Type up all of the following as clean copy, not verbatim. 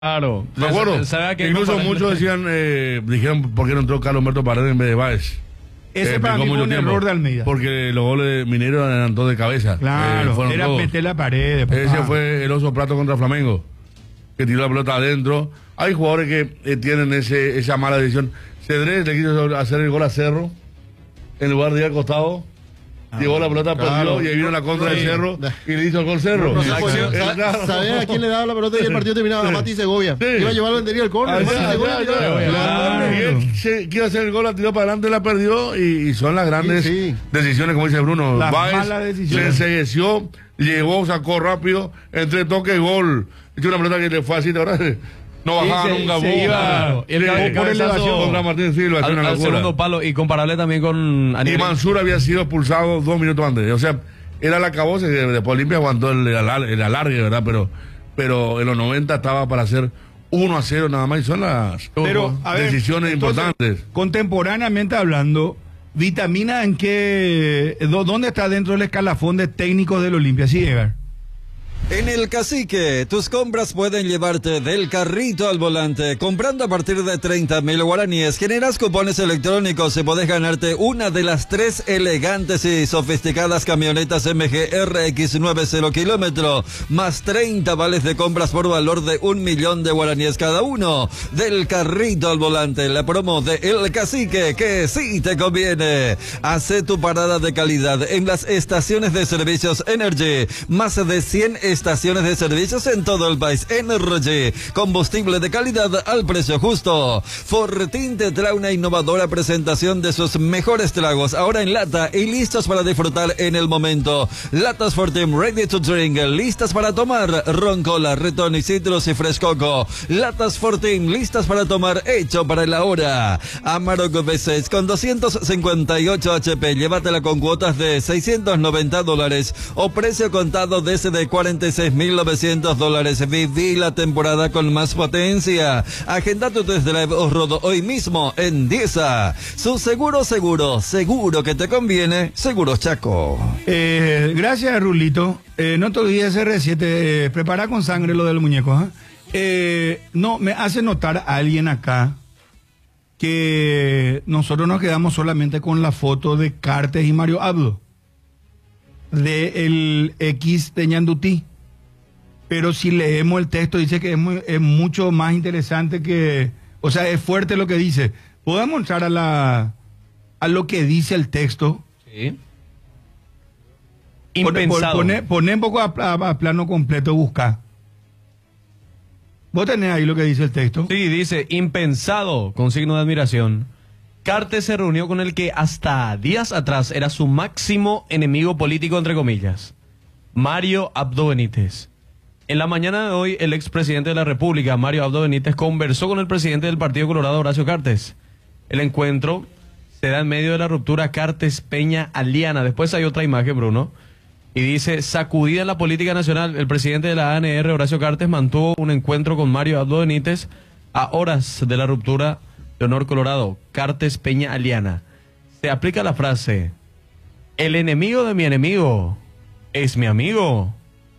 Claro. Me acuerdo. Incluso muchos dijeron por qué no entró Carlos Humberto Paredes en vez de Báez. Ese para mí fue un error de Almeida. Porque los goles de Minero eran todos de cabeza. Claro, era meter la pared. Ese fue el Oso Prato contra Flamengo, que tiró la pelota adentro. Hay jugadores que tienen esa mala decisión. Cedrés le quiso hacer el gol a Cerro, en lugar de ir al costado. Llegó la pelota, perdió, y ahí vino la contra de Cerro y le hizo el gol Cerro. ¿Sabés a quién le daba la pelota y el partido terminaba? A Mati Segovia. Iba a llevar al banderío del córner. Quiso hacer el gol, la tiró para adelante, la perdió, y son las grandes decisiones, como dice Bruno. Las malas decisiones. Se ensegueció, llegó, sacó rápido, entre toque y gol. Hizo una pelota que le fue así, ¿verdad? No bajaba nunca bola. El cabezazo contra Martín Silva al segundo palo, y comparable también con y Mansur había sido expulsado 2 minutos antes. O sea, era la acabose, después Olimpia aguantó el alargue, ¿verdad? Pero en los 90 estaba para hacer 1-0 nada más, y son las decisiones importantes. Contemporáneamente hablando, ¿Vitamina en qué? ¿Dónde está dentro del escalafón de técnicos del Olimpia? Sí, Ever. En el Cacique, tus compras pueden llevarte del carrito al volante. Comprando a partir de 30.000 guaraníes, generas cupones electrónicos y podés ganarte una de las 3 elegantes y sofisticadas camionetas MG RX 90 kilómetros, más 30 vales de compras por valor de 1.000.000 de guaraníes cada uno. Del carrito al volante, la promo de El Cacique, que sí te conviene. Hace tu parada de calidad en las estaciones de servicios Energy. Más de 100 estaciones de servicios en todo el país. Energy, combustible de calidad al precio justo. Fortín te trae una innovadora presentación de sus mejores tragos, ahora en lata y listos para disfrutar en el momento. Latas Fortín ready to drink, listas para tomar. Roncola, Retón y Citrus y Frescoco. Latas Fortín listas para tomar, hecho para el ahora. Amarok V6 con 258 HP, llévatela con cuotas de $690 o precio contado desde de $46.900. Viví la temporada con más potencia. Agenda tu test drive Off-Road hoy mismo en Diesa. Su seguro que te conviene. Seguros Chaco. Gracias, Rulito. No te olvides R7, prepara con sangre lo del muñeco. No, me hace notar a alguien acá que nosotros nos quedamos solamente con la foto de Cartes y Mario Abdo, de el X de Ñandutí. Pero si leemos el texto, dice que es mucho más interesante que... O sea, es fuerte lo que dice. ¿Podemos entrar a lo que dice el texto? Sí. Impensado. Poné un poco a plano completo, busca. ¿Vos tenés ahí lo que dice el texto? Sí, dice, impensado, con signo de admiración. Cartes se reunió con el que hasta días atrás era su máximo enemigo político, entre comillas, Mario Abdo Benítez. En la mañana de hoy, el expresidente de la República, Mario Abdo Benítez, conversó con el presidente del Partido Colorado, Horacio Cartes. El encuentro se da en medio de la ruptura Cartes-Peña-Aliana. Después hay otra imagen, Bruno, y dice, sacudida en la política nacional, el presidente de la ANR, Horacio Cartes, mantuvo un encuentro con Mario Abdo Benítez a horas de la ruptura Leonor Colorado, Cartes Peña Aliana. Se aplica la frase, el enemigo de mi enemigo es mi amigo.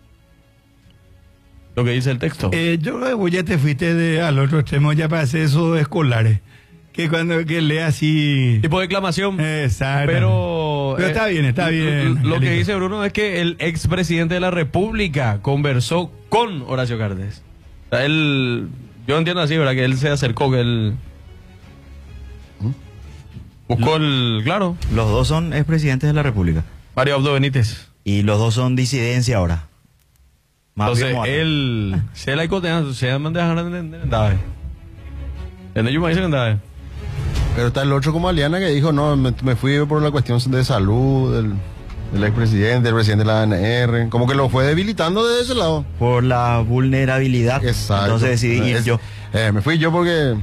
Lo que dice el texto. Yo creo que vos ya te fuiste al otro extremo, ya para hacer esos escolares. Que cuando lee así... tipo de declamación. Exacto. Pero está bien. Lo que dice Bruno es que el expresidente de la República conversó con Horacio Cartes. O sea, yo entiendo así, ¿verdad? Que él se acercó, que él... buscó claro. Los dos son expresidentes de la República. Mario Abdo Benítez. Y los dos son disidencia ahora. Entonces, se la icotea, se llama de andar. Yo me dicen andar. Pero está el otro como Aliana que dijo, no, me fui por la cuestión de salud del expresidente, del presidente de la ANR. Como que lo fue debilitando de ese lado. Por la vulnerabilidad. Exacto. Entonces decidí ir yo. Me fui yo porque...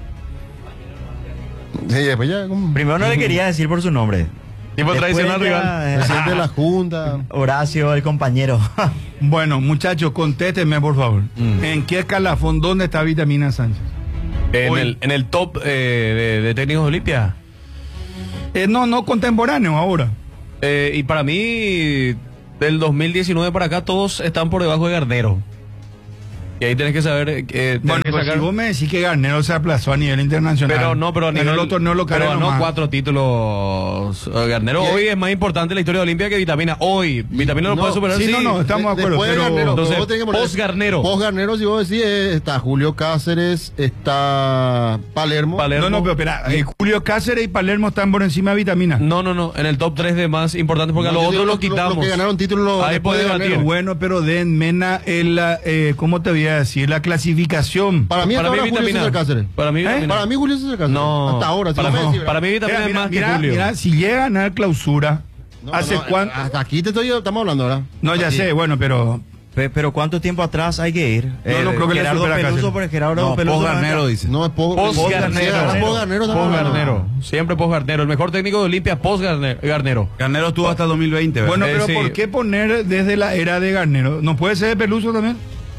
Sí, después ya... Primero no le quería decir por su nombre. Tipo tradicional rival. Presidente de la Junta. Horacio, el compañero. Bueno, muchachos, contéstenme, por favor. ¿En qué escalafón, dónde está Vitamina Sánchez? En el top de técnicos de Olimpia. No contemporáneo ahora. Y para mí, del 2019 para acá, todos están por debajo de Gardero. Y ahí tenés que saber Bueno, pues si vos me decís que Garnero se aplazó a nivel internacional. pero a nivel, ganó los torneos locales pero ganó nomás. 4 títulos. Garnero hoy es más importante en la historia de Olimpia que Vitamina. Hoy, Vitamina no, puede superar. sí, no, estamos de acuerdo. Después de Pero Garnero, entonces, vos tenés que poner- post-Garnero. Post-Garnero, si vos decís, está Julio Cáceres, está Palermo. no, pero espera, Julio Cáceres y Palermo están por encima de Vitamina. No, en el top 3 de más importantes porque a los yo digo otros lo quitamos. Los que ganaron títulos Ahí después de puede Garnero. debatir. Bueno, pero den Mena, ¿cómo te voy a decir? La clasificación. Para mí, Para hasta mí ahora Julio Vitamina. César Cáceres. Para mí Vitamina. Para mí Julio César Cáceres. No. Hasta ahora. Si Para, vos me decís, para mí Vitamina es más que Julio. Mira, si llega a ganar clausura, No, ¿hace no, cuánto? Hasta aquí estamos hablando ahora. No, ya sé, bueno, pero Pero ¿cuánto tiempo atrás hay que ir? No creo que le Gerardo supera a Peluso, Cáceres. por Gerardo No, Peluso. post-Garnero, dice. No es Post-Garnero. Post-Garnero. estamos hablando. Post-Garnero. Siempre post-Garnero. El mejor técnico de Olimpia post-Garnero. Garnero estuvo hasta el 2020, ¿verdad? bueno, pero sí. ¿por qué poner desde la era de Garnero? ¿No puede ser de Peluso también?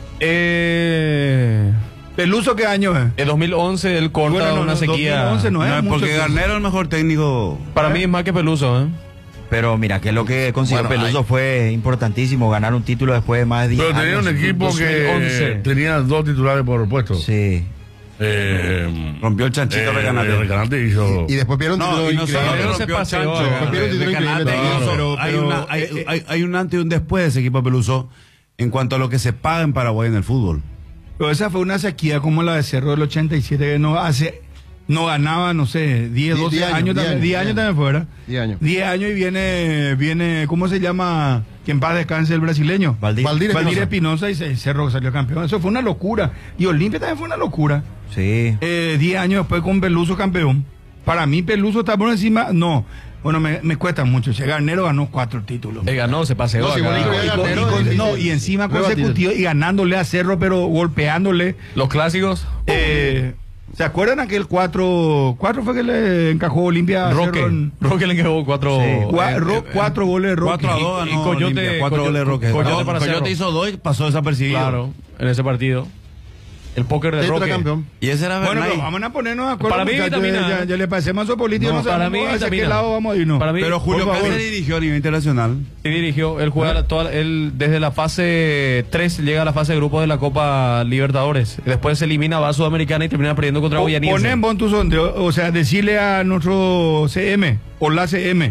¿Peluso qué año es? En 2011 él corta Bueno, no, una no, sequía. 2011 no es No, mucho porque tiempo. Garnero es el mejor técnico. Para mí es más que Peluso, ¿eh? Pero mira, que lo que consiguió Bueno, Peluso fue importantísimo, ganar un título después de más de 10 Pero tenía años. un equipo 2011. que tenía 2 titulares por puesto. Sí. Rompió el chanchito Recanate. Recanate hizo. Y después vieron No, título y no increíble. solamente Pero se rompió el paseó, chancho. Rompieron título Recanate, increíble. no, pero- hay un antes y un después de ese equipo de Peluso en cuanto a lo que se paga en Paraguay en el fútbol. Pero esa fue una sequía como la de Cerro del 87, que no ganaba, no sé, 10, 12 10 años, 10 años también fuera. 10 años. 10 años y viene, ¿cómo se llama? Que en paz descanse el brasileño. Valdir. Valdir Espinosa y Cerro salió campeón. Eso fue una locura. Y Olimpia también fue una locura. Sí. 10 años después con Peluso campeón. Para mí Peluso está por encima, no. Bueno, me cuesta mucho. Che, Garnero ganó 4 títulos. Ganó, se paseó. No, si acá. vos dices que Garnero es difícil. Y encima Rebatir. consecutivo y ganándole a Cerro, pero golpeándole. Los clásicos. ¿Se acuerdan aquel 4 fue que le encajó Olimpia a Roque. Cerro en- Roque le quedó 4. Sí. 4 goles de Roque. 4-2 ganó y Coyote- Olimpia, 4 goles de Roque. Coyote para Cerro. Coyote hizo 2 y pasó desapercibido. Claro, en ese partido. El póker de Roque. Tetracampeón. Y ese era Bueno, Bernay. pero vamos a ponernos de acuerdo. Para mí, muchachos, Vitamina. ya le pasemos a político. No, No, para sabemos mí, hacia qué Vitamina. lado vamos a irnos. Para mí, Pero Julio por favor. Cáceres dirigió a nivel internacional. Sí dirigió, él juega él desde la fase 3 llega a la fase de grupos de la Copa Libertadores. Después se elimina a Sudamericana y termina perdiendo contra Guayaniense. Ponen vos tu sondeo, o sea, decirle a nuestro CM o la CM.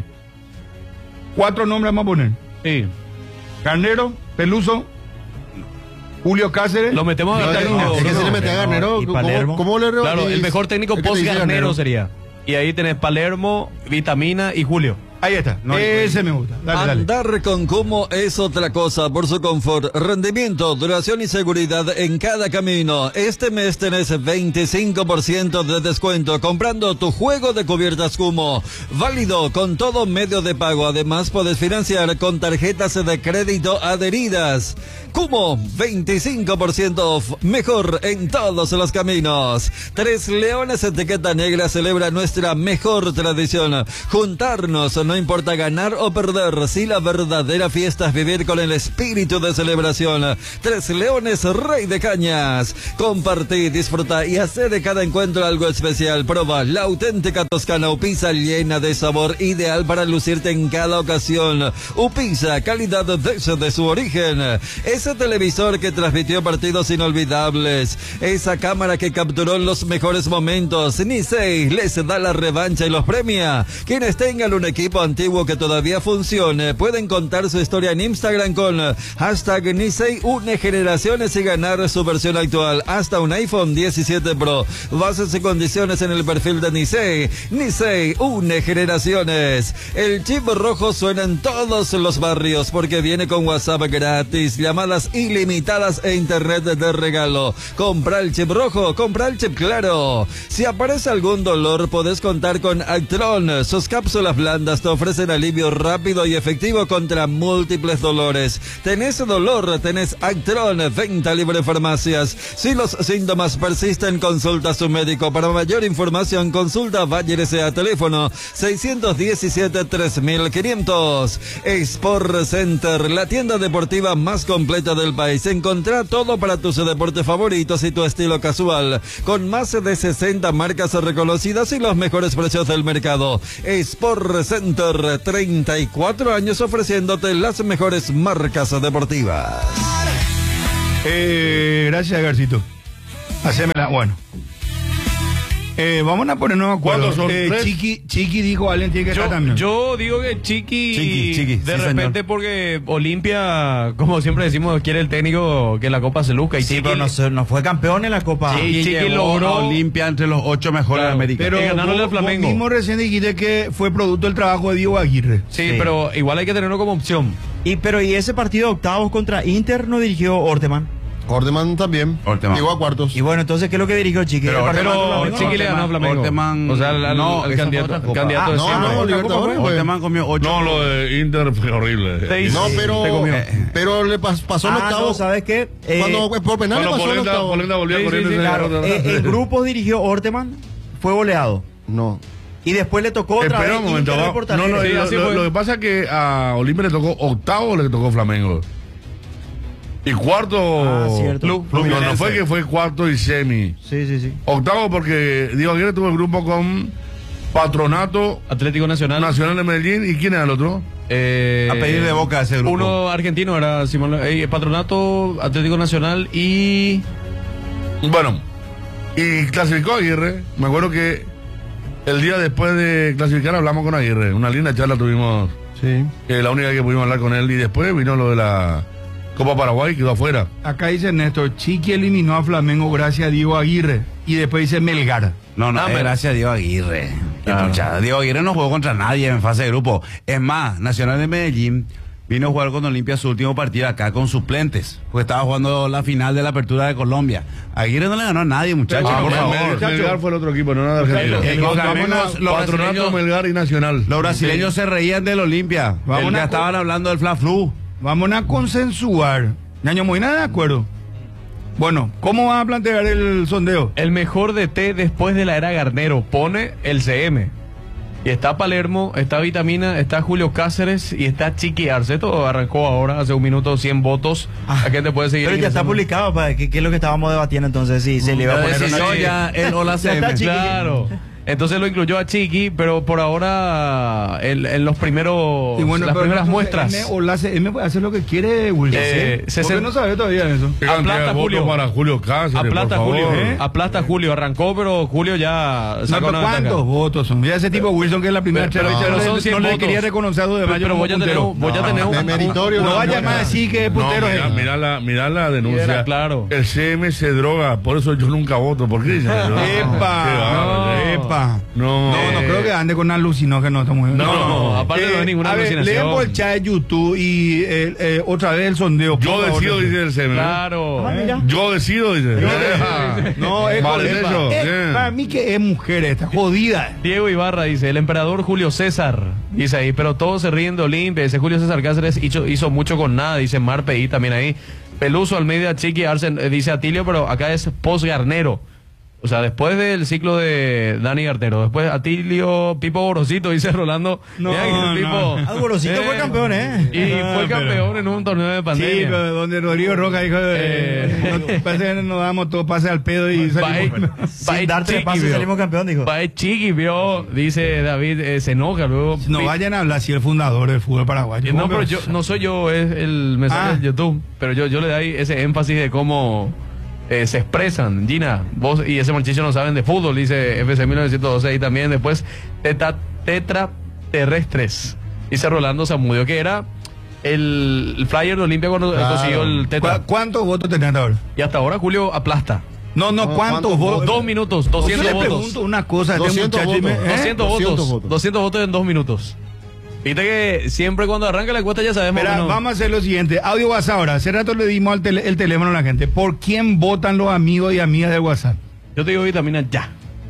4 nombres vamos a poner. Sí. Garnero, Peluso, Julio Cáceres. Lo metemos a No, Garnero. es que Bruno. se le mete a Garnero. Y Palermo. ¿Cómo le Claro, rebatís? el mejor técnico Es que te dice post-Garnero sería. Y ahí tenés Palermo, Vitamina y Julio. Ahí está. Ese me gusta. Dale, dale. Andar con Cumo es otra cosa por su confort, rendimiento, duración y seguridad en cada camino. Este mes tenés 25% de descuento comprando tu juego de cubiertas Cumo. Válido con todo medio de pago. Además, puedes financiar con tarjetas de crédito adheridas. Cumo, 25% off. Mejor en todos los caminos. Tres Leones Etiqueta Negra celebra nuestra mejor tradición. Juntarnos, no importa ganar o perder, si la verdadera fiesta es vivir con el espíritu de celebración. Tres Leones, Rey de Cañas. Compartí, disfruta y hace de cada encuentro algo especial. Proba la auténtica toscana Upisa, llena de sabor, ideal para lucirte en cada ocasión. Upisa, calidad de su origen. Ese televisor que transmitió partidos inolvidables. Esa cámara que capturó los mejores momentos. Nisei les da la revancha y los premia. Quienes tengan un equipo antiguo que todavía funcione pueden contar su historia en Instagram con hashtag Nisei une generaciones y ganar su versión actual. Hasta un iPhone 17 Pro. Bases y condiciones en el perfil de Nisei. Nisei une generaciones. El chip rojo suena en todos los barrios porque viene con WhatsApp gratis, llamadas ilimitadas e internet de regalo. Compra el chip rojo, compra el chip claro. Si aparece algún dolor, podés contar con Actron. Sus cápsulas blandas te ofrecen alivio rápido y efectivo contra múltiples dolores. ¿Tenés dolor? Tenés Actron. Venta libre en farmacias. Si los síntomas persisten, consulta a su médico. Para mayor información, consulta Bayer S.A. teléfono 617-3500. Sport Center, la tienda deportiva más completa del país. Encontrá todo para tus deportes favoritos y tu estilo casual, con más de 60 marcas reconocidas y los mejores precios del mercado. Sport Center, 34 años ofreciéndote las mejores marcas deportivas. Gracias, Garcito. Hacémela, bueno. Vamos a ponernos de acuerdo. ¿Cuántos son? ¿Tres? Chiqui dijo, alguien tiene que estar también. Yo digo que Chiqui, Chiqui, de sí, repente señor. porque Olimpia, como siempre decimos, quiere el técnico que la Copa se luzca. Y Sí, Chiqui, pero no fue campeón en la Copa. Sí, Chiqui Llevó logró- a Olimpia entre los 8 mejores Claro, de América. Pero Y ganándole al vos Flamengo. mismo recién dijiste que fue producto del trabajo de Diego Aguirre. sí, Sí. pero igual hay que tenerlo como opción. Y ese partido de octavos contra Inter no dirigió Orteman. Orteman también. Orteman. Llegó a cuartos. Y bueno, entonces, ¿qué es lo que dirigió Chiqui? Pero El partido Pero contra Flamengo. Chiqui le ganó a Flamengo. Orteman- o sea, al no, esa fue candidato, otra copa. candidato de No, siempre. no, Libertadores. fue. Orteman comió 8. No, lo de Inter fue horrible. Seis. No, Te pero, comió. pero le pasó el octavo. No, ¿sabes qué? Cuando por penal le Cuando pasó el octavo. Polenta volvió Sí, corriendo sí, y sí, se claro. agarró. En grupos dirigió Orteman, fue goleado. No. Y después le tocó otra Espera vez un momento. Inter de No, Portalero. no, Sí, así fue. lo que pasa es que a Olimpia le tocó octavo o le tocó Flamengo. Y cuarto. Ah, cierto. No, no fue que fue cuarto y semi. Sí, sí, sí. Octavo porque Diego Aguirre tuvo el grupo con Patronato Atlético Nacional. Nacional de Medellín. ¿Y quién era el otro? A pedir de boca ese grupo. Uno argentino era Simón, Patronato, Atlético Nacional y... Bueno, y clasificó Aguirre. Me acuerdo que el día después de clasificar hablamos con Aguirre. Una linda charla tuvimos, Sí. la única que pudimos hablar con él. Y después vino lo de la Copa Paraguay, quedó afuera. Acá dice Néstor, Chiqui eliminó a Flamengo gracias a Diego Aguirre. Y después dice Melgar. No, gracias a Diego Aguirre. Escucha, Diego Aguirre no jugó contra nadie en fase de grupo. Es más, Nacional de Medellín vino a jugar con Olimpia su último partido acá con suplentes, porque estaba jugando la final de la Apertura de Colombia. Aguirre no le ganó a nadie, muchachos, Pero, por bueno, favor. muchacho. Melgar fue el otro equipo, no nada de Argentina. Los Flamengo- los Patronato, brasileños- Melgar y Nacional. Los brasileños se reían del Olimpia. Vamos Ya a- estaban hablando del Fla-Flu. Vamos a consensuar. Ñaño Moina, de acuerdo. Bueno, ¿cómo van a plantear el sondeo? El mejor DT después de la era Garnero pone el CM. Y está Palermo, está Vitamina, está Julio Cáceres y está Chiqui Arce. Todo arrancó ahora, hace un minuto, 100 votos. ¿A quién te puede seguir? Pero ya está ingresando? publicado, ¿para ¿qué es lo que estábamos debatiendo entonces? Si se le iba a poner una... No, ya el Hola Ya está, CM. Chiqui. Claro. Entonces lo incluyó a Chiqui, pero por ahora en los primeros, Y bueno, las pero primeras no, muestras. M o la CM puede hacer lo que quiere, Wilson. Eh, ¿Por qué no sabe todavía eso? ¿Qué cantidad Aplasta, de votos Julio. para Julio Cáceres, Aplasta por Julio, favor? aplasta Julio, arrancó, pero Julio ya No, sacó pero una ventaja. ¿cuántos votos son? Ya ese tipo Wilson que es la primera Pero charla, no no, son le- 100 no le votos. quería reconocer a Dos de Mayo Pero como voy a tener puntero. un de meritorio, No no, vaya más así que puntero No, es. mira la denuncia. Era claro. El CM se droga, por eso yo nunca voto. ¿Por qué dicen eso? Qué bárbaro. ¡Epa! No, No creo que ande con alucinógeno, está muy bien. No, aparte no hay ninguna a ver, alucinación. leemos el chat de YouTube y otra vez el sondeo. por Yo favor. decido, dice el CM. Claro. Yo decido, dice. No, es Vale, correcto. eso, Es- bien. para mí que es mujer esta, jodida. Diego Ibarra dice, el emperador Julio César, dice ahí, pero todos se ríen de Olimpia, dice Julio César Cáceres hizo mucho con nada, dice Mar P.I. también ahí, Peluso, Almeida, Chiqui, Arsen, dice Atilio, pero acá es post-Garnero, o sea, después del ciclo de Dani Garnero, después Atilio, Pipo Borosito, dice Rolando, No, mira que el no. Pipo, Ah, Gorosito fue campeón, ¿eh? y fue pero- campeón en un torneo de Sí, pandemia. pero donde Rodrigo Roca dijo, parece que nos damos todo pase al pedo y salimos. Sin dar tres pases salimos campeón, dijo. Va Chiqui, vio, dice David, se enoja luego. No vayan a hablar si el fundador del fútbol paraguayo. No, pero yo no soy yo, es el mensaje de YouTube. Pero yo le doy ese énfasis de cómo se expresan. Gina, vos y ese muchacho no saben de fútbol, dice FC 1912. Y también después tetraterrestres. Dice Rolando Zamudio, que era el flyer de Olimpia cuando consiguió el tetra. ¿Cuántos votos tenés ahora? Y hasta ahora Julio aplasta. No, ¿cuántos ¿cuántos votos? 2 minutos, Yo 200 le votos. pregunto una cosa. este 200 muchacho y me- votos. 200 200 votos. votos. 200 votos en 2 minutos. Viste que siempre cuando arranca la encuesta ya sabemos. Espera, que no- vamos a hacer lo siguiente. Audio WhatsApp ahora. Hace rato le dimos el teléfono a la gente. ¿Por quién votan los amigos y amigas de WhatsApp? Yo te digo Vitamina ya.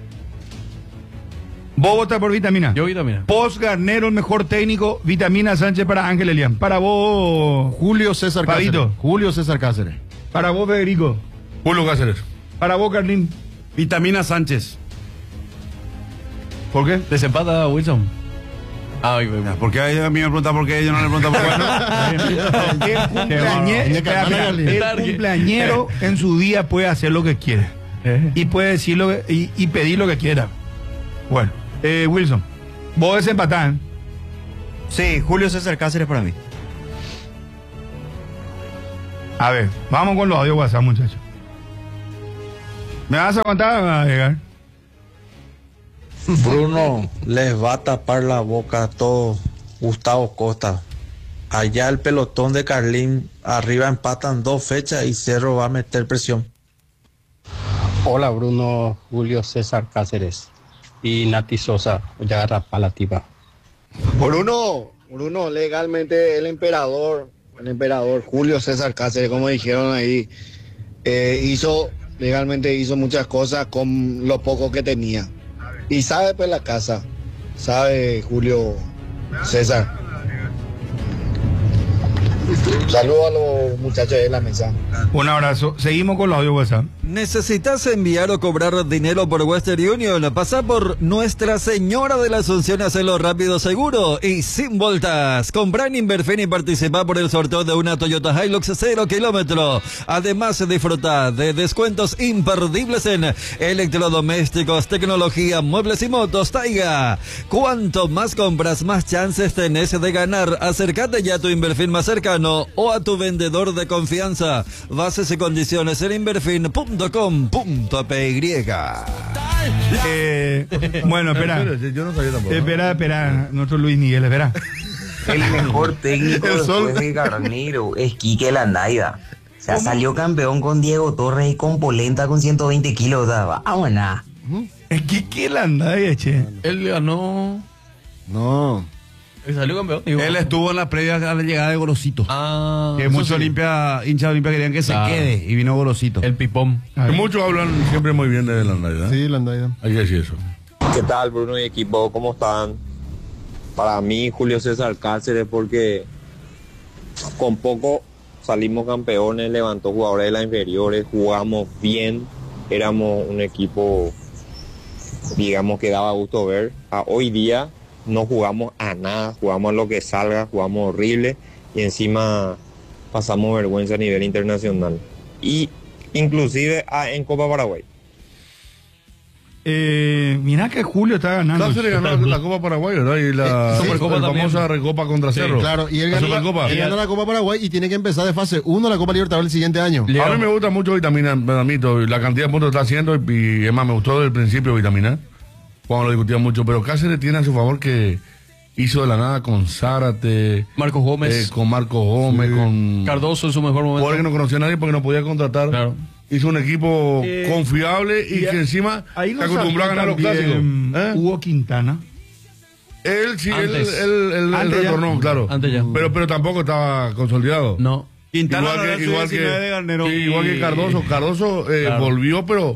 ¿Vos votas por Vitamina? Yo Vitamina. Post Garnero, el mejor técnico. Vitamina Sánchez para Ángel Elian. Para vos, Julio César Cáceres. Fabito. Julio César Cáceres. Para vos, Federico. Julio Cáceres. Para vos, Carlín. Vitamina Sánchez. ¿Por qué? Desempata Wilson. Ay, ¿Por qué a mí me pregunta por qué? Yo no le pregunto por qué. El cumpleañero en su día puede hacer lo que quiere. Y puede decir y pedir lo que quiera. Bueno, Wilson, vos desempatás, ¿eh? Sí, Julio César Cáceres para mí. A ver, vamos con los audios WhatsApp, muchachos. ¿Me vas a aguantar, Edgar? Bruno les va a tapar la boca a todos Gustavo Costa. Allá el pelotón de Carlín, arriba empatan 2 fechas y Cerro va a meter presión. Hola Bruno, Julio César Cáceres y Nati Sosa, ya agarra palativa. Bruno, legalmente el emperador Julio César Cáceres, como dijeron ahí, legalmente hizo muchas cosas con lo poco que tenía. Y sabe pues la casa, sabe Julio César. Saludos a los muchachos de la mesa. Un abrazo. Seguimos con los audios WhatsApp. ¿Necesitas enviar o cobrar dinero por Western Union? Pasa por Nuestra Señora de la Asunción y hazlo rápido, seguro y sin vueltas. Compra en Inverfin y participa por el sorteo de una Toyota Hilux 0 kilómetro. Además, disfruta de descuentos imperdibles en electrodomésticos, tecnología, muebles y motos. Taiga. Cuanto más compras, más chances tenés de ganar. Acércate ya a tu Inverfin más cercano o a tu vendedor de confianza. Bases y condiciones en inverfin.com.py. Bueno, espera. Yo no sabía tampoco. Espera, nuestro Luis Miguel, espera. El mejor técnico después de Garnero es Quique Landaida. O sea, salió campeón con Diego Torres y con Polenta con 120 kilos. Vámonos. Es Quique Landaida, che. Él ganó. No. Él salió campeón. Él estuvo en la previa a la llegada de Gorosito. Ah. Que muchos hinchas de Olimpia querían que se quede y vino Gorosito. El pipón. Que muchos hablan siempre muy bien de Landaida. Sí, Landaida. Hay que decir eso. ¿Qué tal, Bruno y equipo? ¿Cómo están? Para mí, Julio César Cáceres, porque con poco salimos campeones, levantó jugadores de las inferiores, jugamos bien, éramos un equipo, digamos, que daba gusto ver. Hoy día no jugamos a nada, jugamos a lo que salga, jugamos horrible y encima pasamos vergüenza a nivel internacional. Y inclusive en Copa Paraguay. Mira que Julio está ganando. Cáceres ganó la Copa Paraguay, ¿verdad? Y la Supercopa también. famosa Recopa contra Cerro. Claro, y él La gana, Supercopa. él gana la Copa Paraguay y tiene que empezar de fase 1 la Copa Libertadores el siguiente año. A mí me gusta mucho Vitamina, la cantidad de puntos que está haciendo y es más, me gustó desde el principio Vitamina, cuando lo discutía mucho, pero Cáceres tiene a su favor que hizo de la nada con Zárate, Marcos Gómez, con Marcos Gómez, con Cardoso en su mejor momento. jugadores que no conocía a nadie porque no podía contratar. Claro. Hizo un equipo confiable y que encima ahí se acostumbró a ganar los clásicos. Hugo Quintana. Él sí, Antes. él Antes ya. retornó, claro. Antes ya. Pero tampoco estaba consolidado. No. Quintana Igual que Cardoso. Cardoso volvió, pero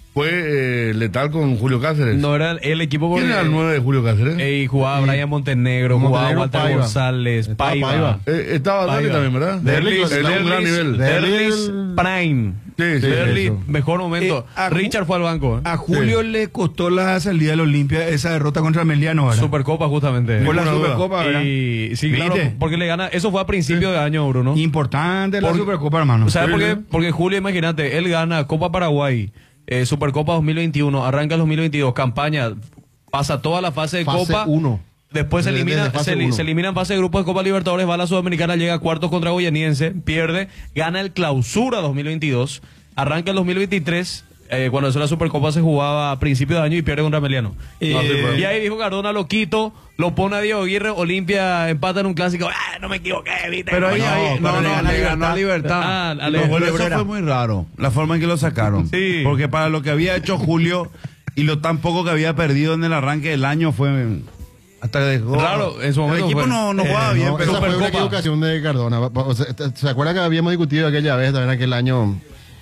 fue letal con Julio Cáceres. No era el equipo ¿Quién era el 9 de Julio Cáceres? Y jugaba Brian Montenegro, jugaba Walter Paiva. González, Paiva. Estaba Derli también, ¿verdad? Derlis, Era un gran nivel. Derlis Prime. Sí, Derlis, eso. mejor momento. a Richard fue al banco. A Julio le costó la salida de la Olimpia esa derrota contra Meliano, ¿verdad? Supercopa, justamente. Por la Ninguna duda. Supercopa, ¿verdad? Y sí, claro, ¿Viste? porque le gana. Eso fue a principio de año, Bruno. Importante la Por- Supercopa, hermano. ¿Sabes por qué? Sí. Porque Julio, imagínate, él gana Copa Paraguay, Supercopa 2021, arranca el 2022, campaña, pasa toda la fase de Fase Copa. 1. Después se Desde elimina, fase se 1. elimina en fase de grupos de Copa Libertadores, va a la Sudamericana, llega a cuartos contra Goianiense, pierde, gana el Clausura 2022, arranca el 2023, cuando eso la Supercopa se jugaba a principio de año y pierde contra Meliano. Y ahí dijo Cardona, lo quito, lo pone a Diego Aguirre, Olimpia empata en un clásico, no me equivoqué, ¿viste? Pero ahí, No, le ganó a Libertad. Ah, Los goles, eso fue muy raro, la forma en que lo sacaron. Sí. Porque para lo que había hecho Julio y lo tan poco que había perdido en el arranque del año fue hasta que dejó. Raro, en su momento el equipo fue. no jugaba bien, No, pero esa fue una Supercopa. equivocación de Cardona. O sea, ¿se acuerda que habíamos discutido aquella vez también aquel año?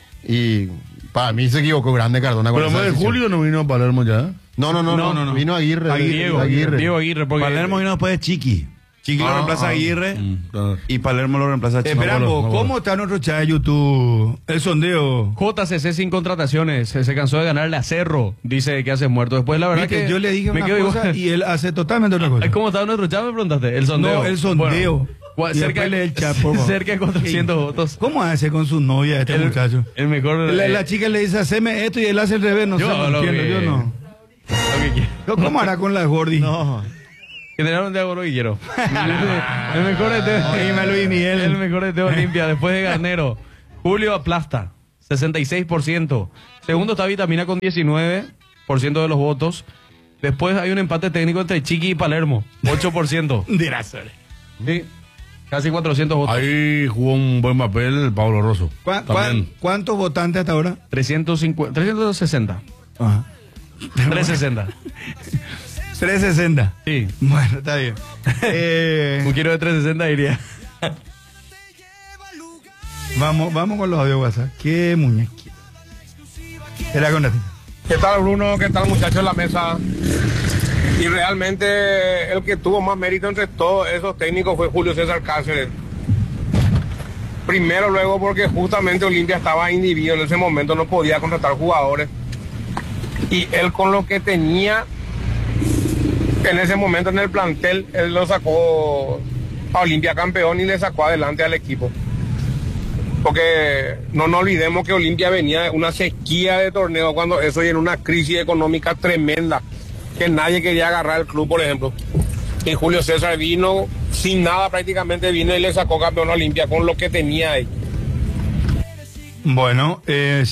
Y para mí se equivocó grande Cardona con Pero en esa vez de decisión. Julio no vino a Palermo ya. No. Vino Aguirre. Diego Aguirre, porque Palermo vino después de Chiqui. Chiqui lo reemplaza a Aguirre y Palermo lo reemplaza a Chiqui. Esperamos, no, ¿cómo está nuestro chat de YouTube? El sondeo. JCC sin contrataciones, se cansó de ganarle a Cerro, dice que hace muerto. Después la verdad Viste, que yo le dije me una quedo cosa igual. y él hace totalmente otra cosa. ¿Cómo estaba nuestro chat? Me preguntaste. El sondeo. No, el sondeo. Bueno, Y cerca, después lee el chat, por favor. cerca de 400 votos. ¿Cómo hace con su novia este muchacho? El mejor. La chica le dice, haceme esto y él hace el revés. No sé, Yo no lo entiendo, que- yo no. lo que quiero. ¿Cómo hará con la Gordi? No. Generalmente hago lo que quiero. El mejor de Oíme, Luis Miguel. El mejor de Olimpia, después de Garnero. Julio aplasta, 66%. Segundo está Vitamina con 19% de los votos. Después hay un empate técnico entre Chiqui y Palermo, 8%. Sí, casi 400 votos. Ahí jugó un buen papel Pablo Rosso. ¿Cuántos votantes hasta ahora? 360. Ajá. 360. 360. Sí. Bueno, está bien. Un kilo de 360 diría. Vamos con los audios de WhatsApp. Qué muñequito. Era con Nati. ¿Qué tal, Bruno? ¿Qué tal, muchachos en la mesa? Y realmente el que tuvo más mérito entre todos esos técnicos fue Julio César Cáceres. Primero, luego, porque justamente Olimpia estaba individuo en ese momento, no podía contratar jugadores. Y él con lo que tenía en ese momento en el plantel, él lo sacó a Olimpia campeón y le sacó adelante al equipo. Porque no nos olvidemos que Olimpia venía de una sequía de torneo cuando eso y en una crisis económica tremenda, que nadie quería agarrar el club, por ejemplo. Y Julio César vino sin nada, prácticamente vino y le sacó campeón a Olimpia con lo que tenía ahí. Bueno,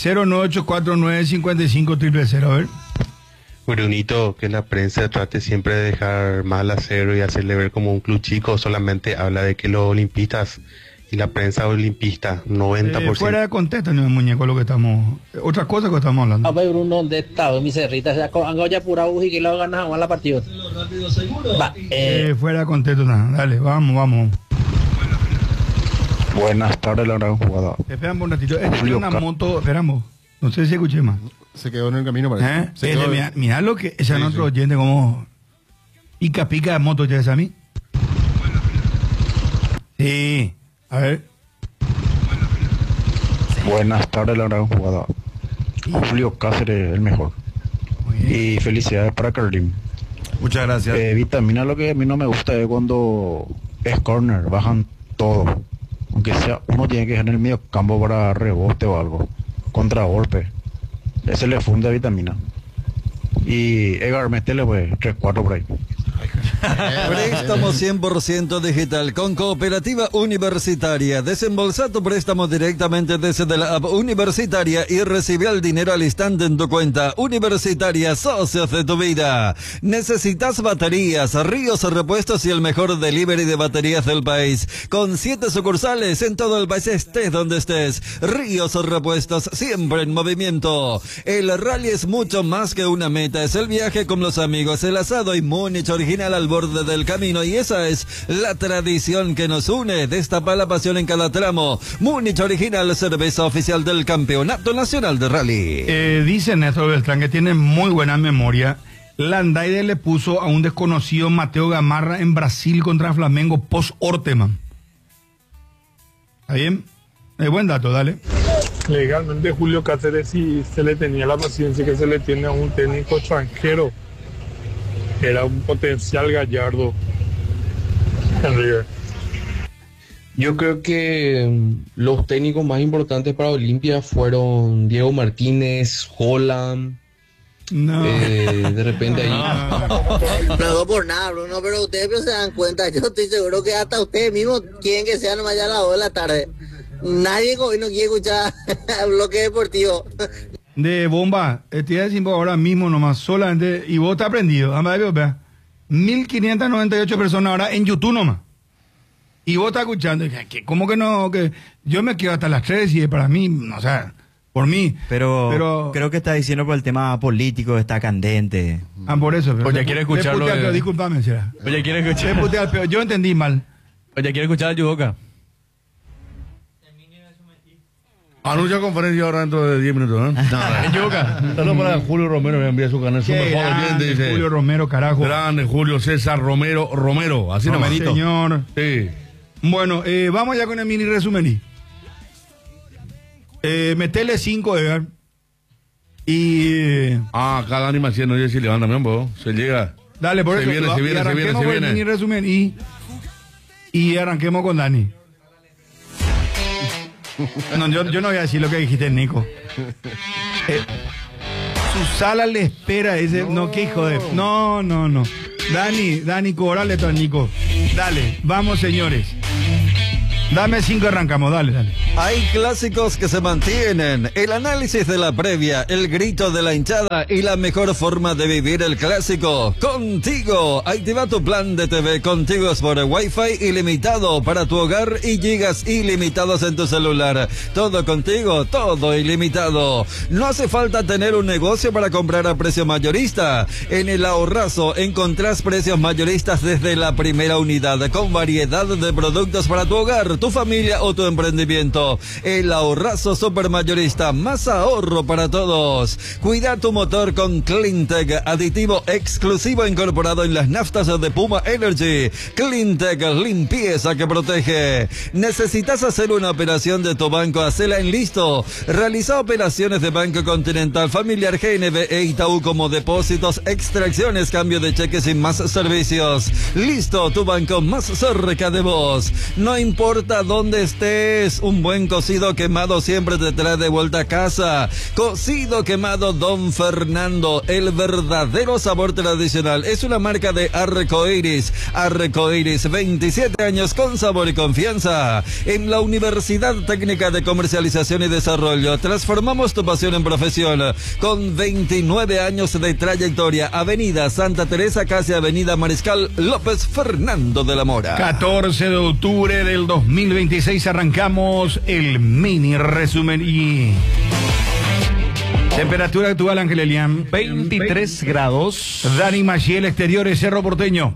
098495500, a ver. Brunito, que la prensa trate siempre de dejar mal a cero y hacerle ver como un club chico, solamente habla de que los olimpistas y la prensa olimpista, 90%. Fuera de contexto, no es muñeco lo que estamos... Otra cosa que estamos hablando. A ver, Bruno, ¿dónde está? Mi cerrita, se han ya pura y que lo ganas a la partida. Va, fuera de contexto, nada. Dale, vamos. Buenas tardes, la gran jugada. Esperamos un ratito. Es una moto, esperamos. No sé si escuché más. Se quedó en el camino, parece. Mirá lo que es otro oyente como... Pica de moto, ¿ya es a mí? Sí. A ver. Buenas tardes, la gran jugada. Julio Cáceres, el mejor. Y felicidades para Carlín. Muchas gracias. Vitamina, lo que a mí no me gusta es cuando es corner, bajan todo. Aunque sea, uno tiene que dejar en el medio campo para rebote o algo. Contragolpe. Ese le funde a Vitamina. Y Edgar, metele pues 3-4 por ahí. Préstamo 100% digital con Cooperativa Universitaria. Desembolsa tu préstamo directamente desde la app universitaria y recibe el dinero al instante en tu cuenta. Universitaria, socios de tu vida. ¿Necesitas baterías, Ríos Repuestos y el mejor delivery de baterías del país? Con 7 sucursales en todo el país, estés donde estés. Ríos Repuestos, siempre en movimiento. El rally es mucho más que una meta, es el viaje con los amigos, el asado y Múnich original al borde del camino, y esa es la tradición que nos une. Destapa la pasión en cada tramo. Múnich original, cerveza oficial del Campeonato Nacional de Rally. Dice Néstor Beltrán que tiene muy buena memoria. Landaide le puso a un desconocido Mateo Gamarra en Brasil contra Flamengo post-Orteman. ¿Está bien? Buen dato, dale. Legalmente Julio Cáceres, si se le tenía la paciencia que se le tiene a un técnico extranjero, era un potencial Gallardo en River. Yo creo que los técnicos más importantes para Olimpia fueron Diego Martínez, Holland. No. De repente ahí. No por nada, Bruno, pero ustedes se dan cuenta. Yo estoy seguro que hasta ustedes mismos quieren que sea nomás ya a las 2 de la tarde. Nadie hoy no quiere escuchar el bloque deportivo. De bomba, estoy diciendo ahora mismo nomás, solamente, y vos estás aprendido, 1598 personas ahora en YouTube nomás. Y vos estás escuchando, ¿cómo que no? Que yo me quedo hasta las 3 y para mí, o sea, por mí. Pero creo que está diciendo por el tema político, está candente. Por eso. Oye, quiere escucharlo. Disculpame, será. Oye, quiere escuchar. Yo entendí mal. Oye, quiere escuchar a Yudoka. Anuncia conferencia ahora dentro de 10 minutos, ¿no? Saludos para Julio Romero, me envía su canal. Su mejor oyente, dice. Julio Romero, carajo. Grande Julio César Romero, así nomás. Señor. Sí. Bueno, vamos ya con el mini resumen. Metele 5, Edgar. Y... acá Dani Maciel, no sé si levanta también, vos. Se llega. Dale, por eso. Se viene. Con el mini resumen y arranquemos con Dani. No, yo no voy a decir lo que dijiste, Nico. Su sala le espera ese. No, qué hijo de. No. Dani, cobrale todo a Nico. Dale, vamos, señores. Dame 5, arrancamos, dale. Hay clásicos que se mantienen, el análisis de la previa, el grito de la hinchada y la mejor forma de vivir el clásico. Contigo, activa tu plan de TV Contigo por Wi-Fi ilimitado para tu hogar y gigas ilimitados en tu celular. Todo contigo, todo ilimitado. No hace falta tener un negocio para comprar a precio mayorista. En el Ahorrazo encontrás precios mayoristas desde la primera unidad, con variedad de productos para tu hogar, tu familia o tu emprendimiento. El Ahorrazo Supermayorista, más ahorro para todos. Cuida tu motor con Cleantech, aditivo exclusivo incorporado en las naftas de Puma Energy. Cleantech, limpieza que protege. ¿Necesitas hacer una operación de tu banco? Hacela en Listo. Realiza operaciones de Banco Continental, Familiar, GNB e Itaú como depósitos, extracciones, cambio de cheques y más servicios. Listo, tu banco más cerca de vos. No importa dónde estés, un buen cocido quemado siempre te trae de vuelta a casa. Cocido quemado Don Fernando, el verdadero sabor tradicional. Es una marca de Arcoiris. Arcoiris, 27 años con sabor y confianza. En la Universidad Técnica de Comercialización y Desarrollo transformamos tu pasión en profesión. Con 29 años de trayectoria. Avenida Santa Teresa, casi Avenida Mariscal López Fernando de la Mora. 14 de octubre del 2026 arrancamos el mini resumen y... Temperatura actual, Ángel Elian. 23 grados. Dani Maciel, Exteriores, Cerro Porteño.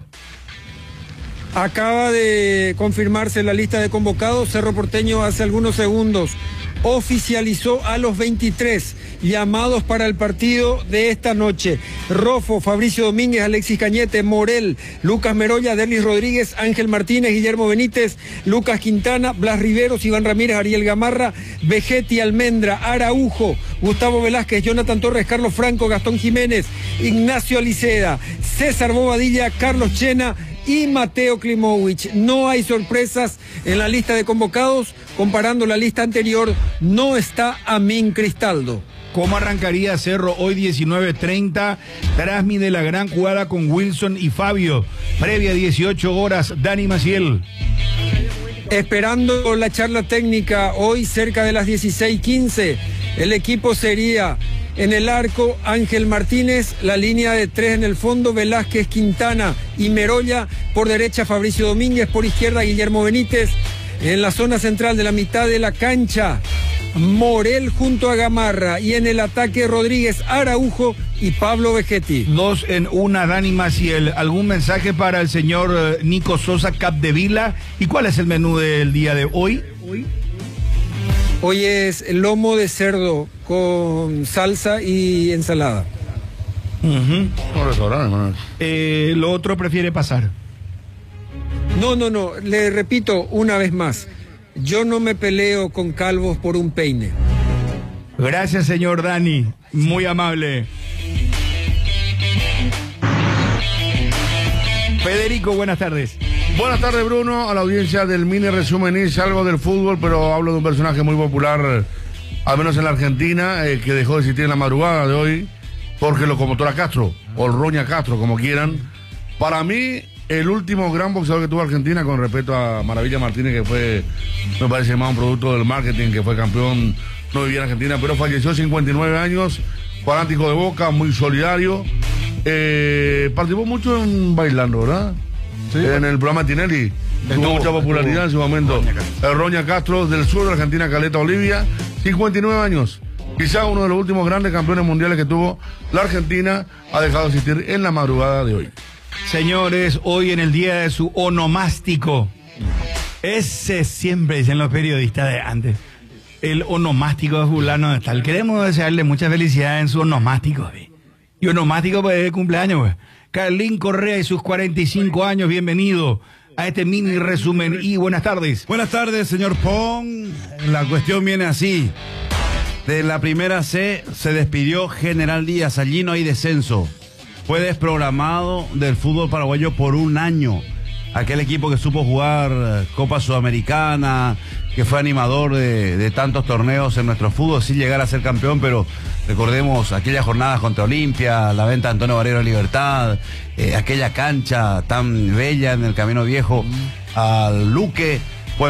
Acaba de confirmarse la lista de convocados. Cerro Porteño hace algunos segundos oficializó a los 23 llamados para el partido de esta noche. Rofo, Fabricio Domínguez, Alexis Cañete, Morel, Lucas Meroya, Derlis Rodríguez, Ángel Martínez, Guillermo Benítez, Lucas Quintana, Blas Riveros, Iván Ramírez, Ariel Gamarra, Vegetti, Almendra, Araujo, Gustavo Velázquez, Jonathan Torres, Carlos Franco, Gastón Jiménez, Ignacio Aliceda, César Bobadilla, Carlos Chena y Mateo Klimovich. No hay sorpresas en la lista de convocados. Comparando la lista anterior, no está Amin Cristaldo. ¿Cómo arrancaría Cerro hoy 19:30? Trasmi de la gran jugada con Wilson y Fabio. Previa 18 horas, Dani Maciel. Esperando la charla técnica hoy cerca de las 16:15. El equipo sería en el arco Ángel Martínez, la línea de 3 en el fondo, Velázquez, Quintana y Meroya. Por derecha Fabricio Domínguez, por izquierda Guillermo Benítez. En la zona central de la mitad de la cancha, Morel junto a Gamarra. Y en el ataque Rodríguez, Araujo y Pablo Vegetti. 2 en 1, Dani Maciel. ¿Algún mensaje para el señor Nico Sosa Capdevila? ¿Y cuál es el menú del día de hoy? Hoy es lomo de cerdo con salsa y ensalada. Lo otro prefiere pasar. No, le repito una vez más, yo no me peleo con calvos por un peine. Gracias, señor Dani, muy amable. Federico, buenas tardes. Buenas tardes, Bruno, a la audiencia del mini resumen. Es algo del fútbol, pero hablo de un personaje muy popular, al menos en la Argentina, que dejó de existir en la madrugada de hoy, Jorge Locomotora Castro, o Roña Castro, como quieran. Para mí, el último gran boxeador que tuvo Argentina, con respecto a Maravilla Martínez, que fue, me parece más un producto del marketing, que fue campeón, no vivía en Argentina, pero falleció 59 años, fanático de Boca, muy solidario. Participó mucho en Bailando, ¿verdad? Sí. En el programa Tinelli. Tuvo mucha popularidad en su momento. Roña Castro, del sur de Argentina, Caleta, Olivia, 59 años. Quizá uno de los últimos grandes campeones mundiales que tuvo la Argentina, ha dejado de existir en la madrugada de hoy. Señores, hoy en el día de su onomástico. Ese siempre dicen los periodistas de antes. El onomástico de fulano de tal. Queremos desearle mucha felicidad en su onomástico. Y onomástico pues, de cumpleaños. Pues. Carlín Correa y sus 45 años, bienvenido a este mini resumen y buenas tardes. Buenas tardes, señor Pong. La cuestión viene así. De la primera C se despidió General Díaz, allí no hay descenso. Fue desprogramado del fútbol paraguayo por un año. Aquel equipo que supo jugar Copa Sudamericana, que fue animador de tantos torneos en nuestro fútbol, sin llegar a ser campeón, pero recordemos aquellas jornadas contra Olimpia, la venta de Antonio Barrero de Libertad, aquella cancha tan bella en el Camino Viejo al Luque. Bueno,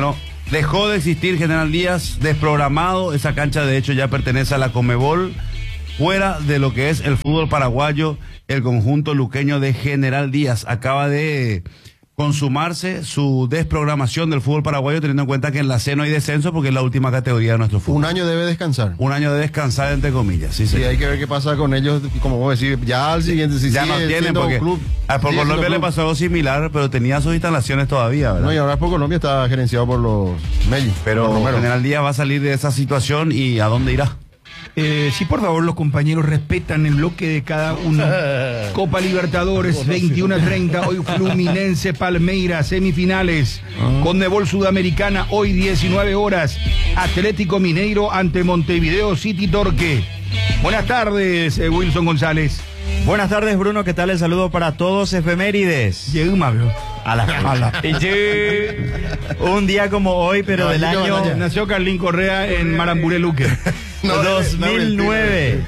Dejó de existir General Díaz, desprogramado. Esa cancha de hecho ya pertenece a la Conmebol. Fuera de lo que es el fútbol paraguayo, el conjunto luqueño de General Díaz acaba de consumarse su desprogramación del fútbol paraguayo, teniendo en cuenta que en la C no hay descenso porque es la última categoría de nuestro fútbol. Un año debe descansar. Un año de descansar, entre comillas. Sí, hay que ver qué pasa con ellos, como vos decís, ya al siguiente, si ya no tienen, porque club, por Colombia le pasó algo similar, pero tenía sus instalaciones todavía, ¿verdad? No, y ahora por Colombia está gerenciado por los Melli. Pero General Díaz va a salir de esa situación y ¿a dónde irá? Si por favor los compañeros respetan el bloque de cada uno. Copa Libertadores 21:30, hoy Fluminense Palmeiras, semifinales. Conmebol Sudamericana, hoy 19 horas. Atlético Mineiro ante Montevideo City Torque. Buenas tardes, Wilson González. Buenas tardes, Bruno, ¿qué tal? El saludo para todos, efemérides. A la. Un día como hoy, pero del año... Nació Carlín Correa en Maramburé Luque. 2009.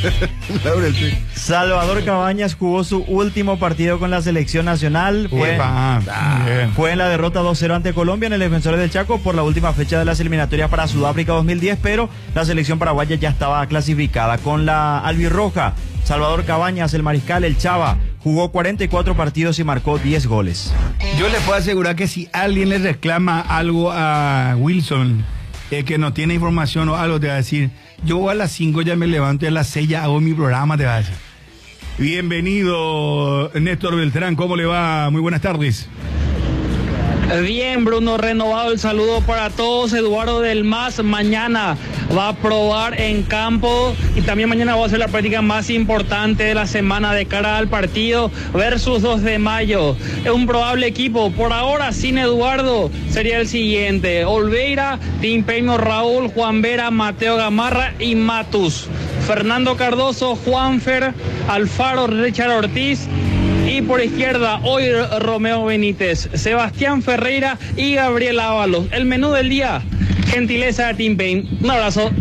Salvador Cabañas jugó su último partido con la selección nacional. Fue en la derrota 2-0 ante Colombia en el Defensores del Chaco por la última fecha de las eliminatorias para Sudáfrica 2010, pero la selección paraguaya ya estaba clasificada. Con la albirroja, Salvador Cabañas, el mariscal, el Chava, jugó 44 partidos y marcó 10 goles. Yo les puedo asegurar que si alguien le reclama algo a Wilson, que no tiene información o algo, te va a decir, yo a las 5 ya me levanto y a las 6 ya hago mi programa, te va a decir. Bienvenido, Néstor Beltrán, ¿cómo le va? Muy buenas tardes. Bien, Bruno, renovado el saludo para todos. Eduardo del Mas mañana va a probar en campo y también mañana va a hacer la práctica más importante de la semana de cara al partido versus 2 de mayo. Es un probable equipo. Por ahora, sin Eduardo, sería el siguiente: Olveira, Tim Peño, Raúl, Juan Vera, Mateo Gamarra y Matus. Fernando Cardoso, Juanfer, Alfaro, Richard Ortiz. Y por izquierda, hoy Romeo Benítez, Sebastián Ferreira y Gabriel Ábalos. El menú del día, gentileza de Tim Payne. Un abrazo.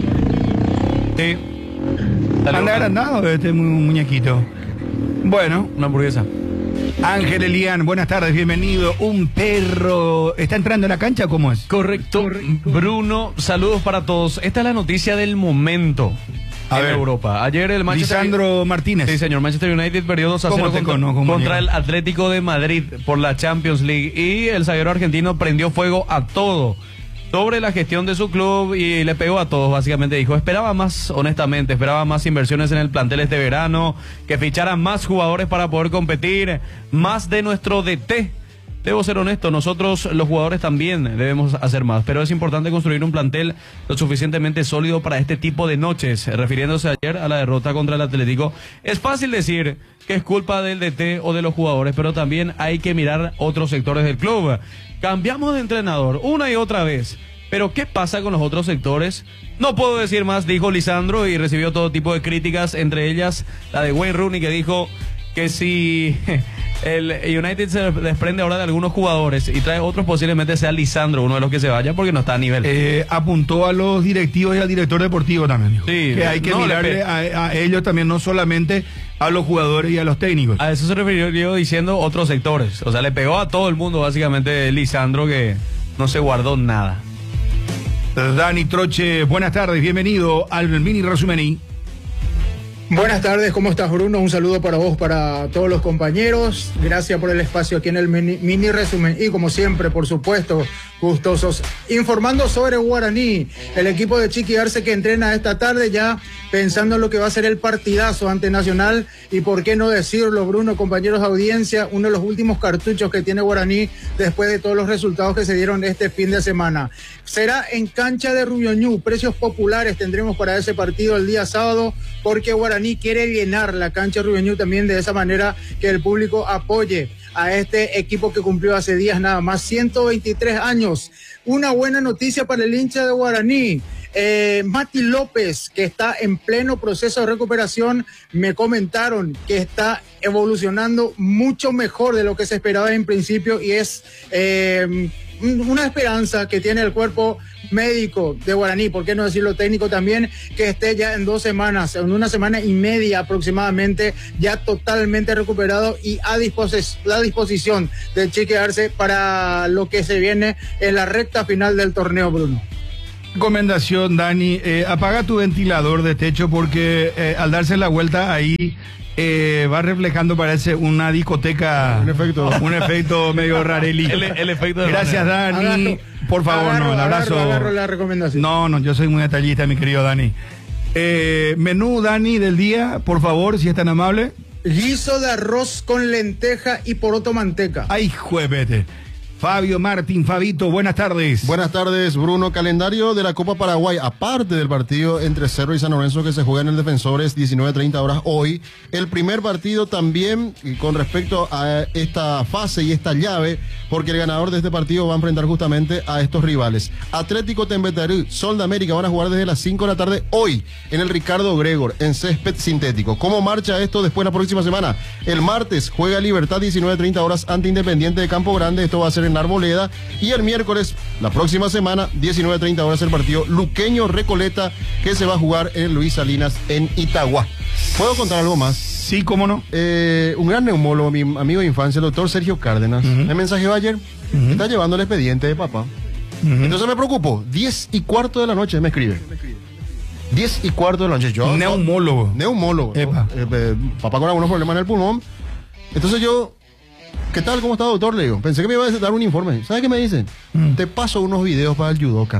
Anda agrandado este muñequito. Bueno, una hamburguesa. Ángel Elian, buenas tardes, bienvenido. Un perro, ¿está entrando en la cancha? ¿Cómo es? Correcto. Bruno, saludos para todos. Esta es la noticia del momento. En Europa. Ayer el Manchester... Lisandro Martínez. Sí, señor. Manchester United perdió 2-0 contra el Atlético de Madrid por la Champions League. Y el zaguero argentino prendió fuego a todo sobre la gestión de su club y le pegó a todos, básicamente. Dijo, esperaba más, honestamente, esperaba más inversiones en el plantel este verano, que ficharan más jugadores para poder competir, más de nuestro DT. Debo ser honesto, nosotros los jugadores también debemos hacer más, pero es importante construir un plantel lo suficientemente sólido para este tipo de noches. Refiriéndose ayer a la derrota contra el Atlético, es fácil decir que es culpa del DT o de los jugadores, pero también hay que mirar otros sectores del club. Cambiamos de entrenador una y otra vez, pero ¿qué pasa con los otros sectores? No puedo decir más, dijo Lisandro, y recibió todo tipo de críticas, entre ellas la de Wayne Rooney, que dijo que si el United se desprende ahora de algunos jugadores y trae otros, posiblemente sea Lisandro uno de los que se vaya porque no está a nivel. Apuntó a los directivos y al director deportivo también, dijo. Sí, que hay que mirarle a ellos también, no solamente a los jugadores y a los técnicos. A eso se refirió diciendo otros sectores. O sea, le pegó a todo el mundo básicamente Lisandro, que no se guardó nada. Dani Troche, buenas tardes, bienvenido al mini resumen. Buenas tardes, ¿cómo estás, Bruno? Un saludo para vos, para todos los compañeros. Gracias por el espacio aquí en el mini resumen. Y como siempre, por supuesto, gustosos informando sobre Guaraní, el equipo de Chiqui Arce que entrena esta tarde ya pensando en lo que va a ser el partidazo ante Nacional. Y por qué no decirlo, Bruno, compañeros de audiencia, uno de los últimos cartuchos que tiene Guaraní después de todos los resultados que se dieron este fin de semana. Será en cancha de Rubioñú, precios populares tendremos para ese partido el día sábado, porque Guaraní quiere llenar la cancha de Rubioñú también de esa manera que el público apoye a este equipo que cumplió hace días nada más 123 años. Una buena noticia para el hincha de Guaraní. Mati López, que está en pleno proceso de recuperación, me comentaron que está evolucionando mucho mejor de lo que se esperaba en principio y es una esperanza que tiene el cuerpo médico de Guaraní, por qué no decirlo técnico también, que esté ya en 2 semanas, en 1 semana y media aproximadamente, ya totalmente recuperado y a la disposición de Chiqui Arce para lo que se viene en la recta final del torneo, Bruno. Recomendación, Dani, apaga tu ventilador de techo porque al darse la vuelta ahí va reflejando, parece una discoteca, un efecto medio rareli. El efecto de Gracias, Dani. Por favor, no, el abrazo. Agarro la recomendación. No, yo soy muy detallista, mi querido Dani. Menú, Dani, del día, por favor, si es tan amable. Guiso de arroz con lenteja y poroto manteca. Ay, juevete. Fabio Martín, Fabito, buenas tardes. Buenas tardes, Bruno. Calendario de la Copa Paraguay, aparte del partido entre Cerro y San Lorenzo que se juega en el Defensores, 19:30 horas hoy. El primer partido también con respecto a esta fase y esta llave, porque el ganador de este partido va a enfrentar justamente a estos rivales. Atlético Tembetarú, Sol de América van a jugar desde las 5 de la tarde hoy en el Ricardo Gregor, en césped sintético. ¿Cómo marcha esto después la próxima semana? El martes juega Libertad, 19:30 horas ante Independiente de Campo Grande. Esto va a ser en Arboleda, y el miércoles, la próxima semana, 19:30 horas, el partido Luqueño Recoleta, que se va a jugar en Luis Salinas en Itagua. ¿Puedo contar algo más? Sí, cómo no. Un gran neumólogo, mi amigo de infancia, el doctor Sergio Cárdenas, me mensajeó ayer, está llevando el expediente de papá. Entonces me preocupo, 10:15 de la noche me escribe. 10:15 de la noche, yo. Neumólogo. Papá con algunos problemas en el pulmón. Entonces yo, ¿qué tal? ¿Cómo está, doctor? Le digo, pensé que me iba a dar un informe. ¿Sabe qué me dicen? Te paso unos videos para el judoka.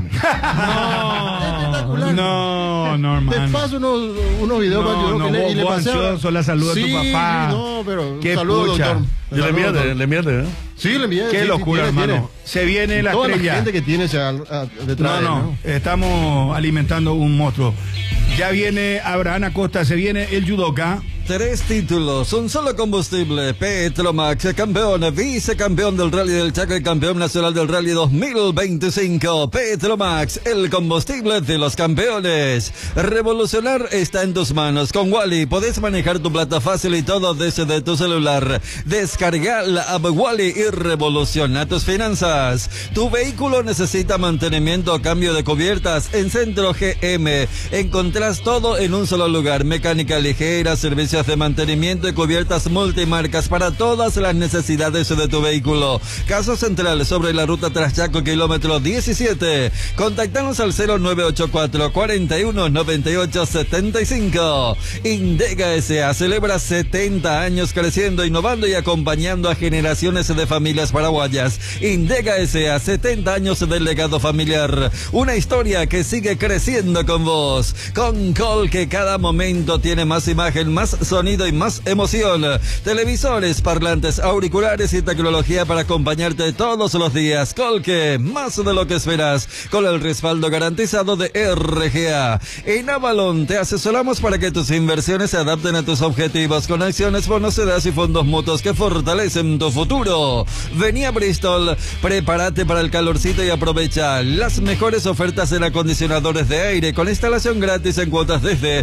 No, hermano. Te paso unos videos para el judoka. Y le pasé ansioso la salud de tu papá. No, pero qué saludos, doctor. Le enviaste, ¿eh? Sí, le envié. Qué locura, hermano. Tiene. Se viene la toda estrella. La gente que tiene detrás. No, estamos alimentando un monstruo. Ya viene Abraham Acosta, se viene el judoka. 3 títulos, un solo combustible. Petromax, campeón, vicecampeón del Rally del Chaco y campeón nacional del Rally 2025. Petromax, el combustible de los campeones. Revolucionar está en tus manos. Con Wally podés manejar tu plata fácil y todo desde tu celular. Descarga la app Wally y revoluciona tus finanzas. Tu vehículo necesita mantenimiento o cambio de cubiertas. En Centro GM encontrás todo en un solo lugar. Mecánica ligera, servicios de mantenimiento y cubiertas multimarcas para todas las necesidades de tu vehículo. Caso Central sobre la ruta Traschaco, kilómetro 17. Contactanos al 0984 41 98 75. Indega S.A. celebra 70 años creciendo, innovando y acompañando a generaciones de familias paraguayas. Indega S.A. 70 años del legado familiar. Una historia que sigue creciendo con vos. Con Col, que cada momento tiene más imagen, más sonido y más emoción. Televisores, parlantes, auriculares y tecnología para acompañarte todos los días. Colque, más de lo que esperas, con el respaldo garantizado de RGA. En Avalon te asesoramos para que tus inversiones se adapten a tus objetivos, con acciones, bonos, y fondos mutuos que fortalecen tu futuro. Vení a Bristol, prepárate para el calorcito y aprovecha las mejores ofertas en acondicionadores de aire, con instalación gratis en cuotas desde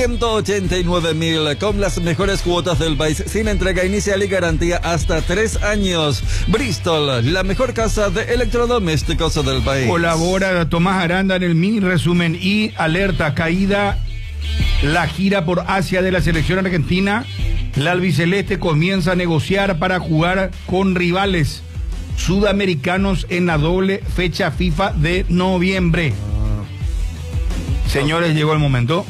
189.000, con las mejores cuotas del país, sin entrega inicial y garantía hasta 3 años. Bristol, la mejor casa de electrodomésticos del país. Colabora Tomás Aranda en el mini resumen y alerta, caída la gira por Asia de la selección argentina. La albiceleste comienza a negociar para jugar con rivales sudamericanos en la doble fecha FIFA de noviembre. Señores, llegó el momento.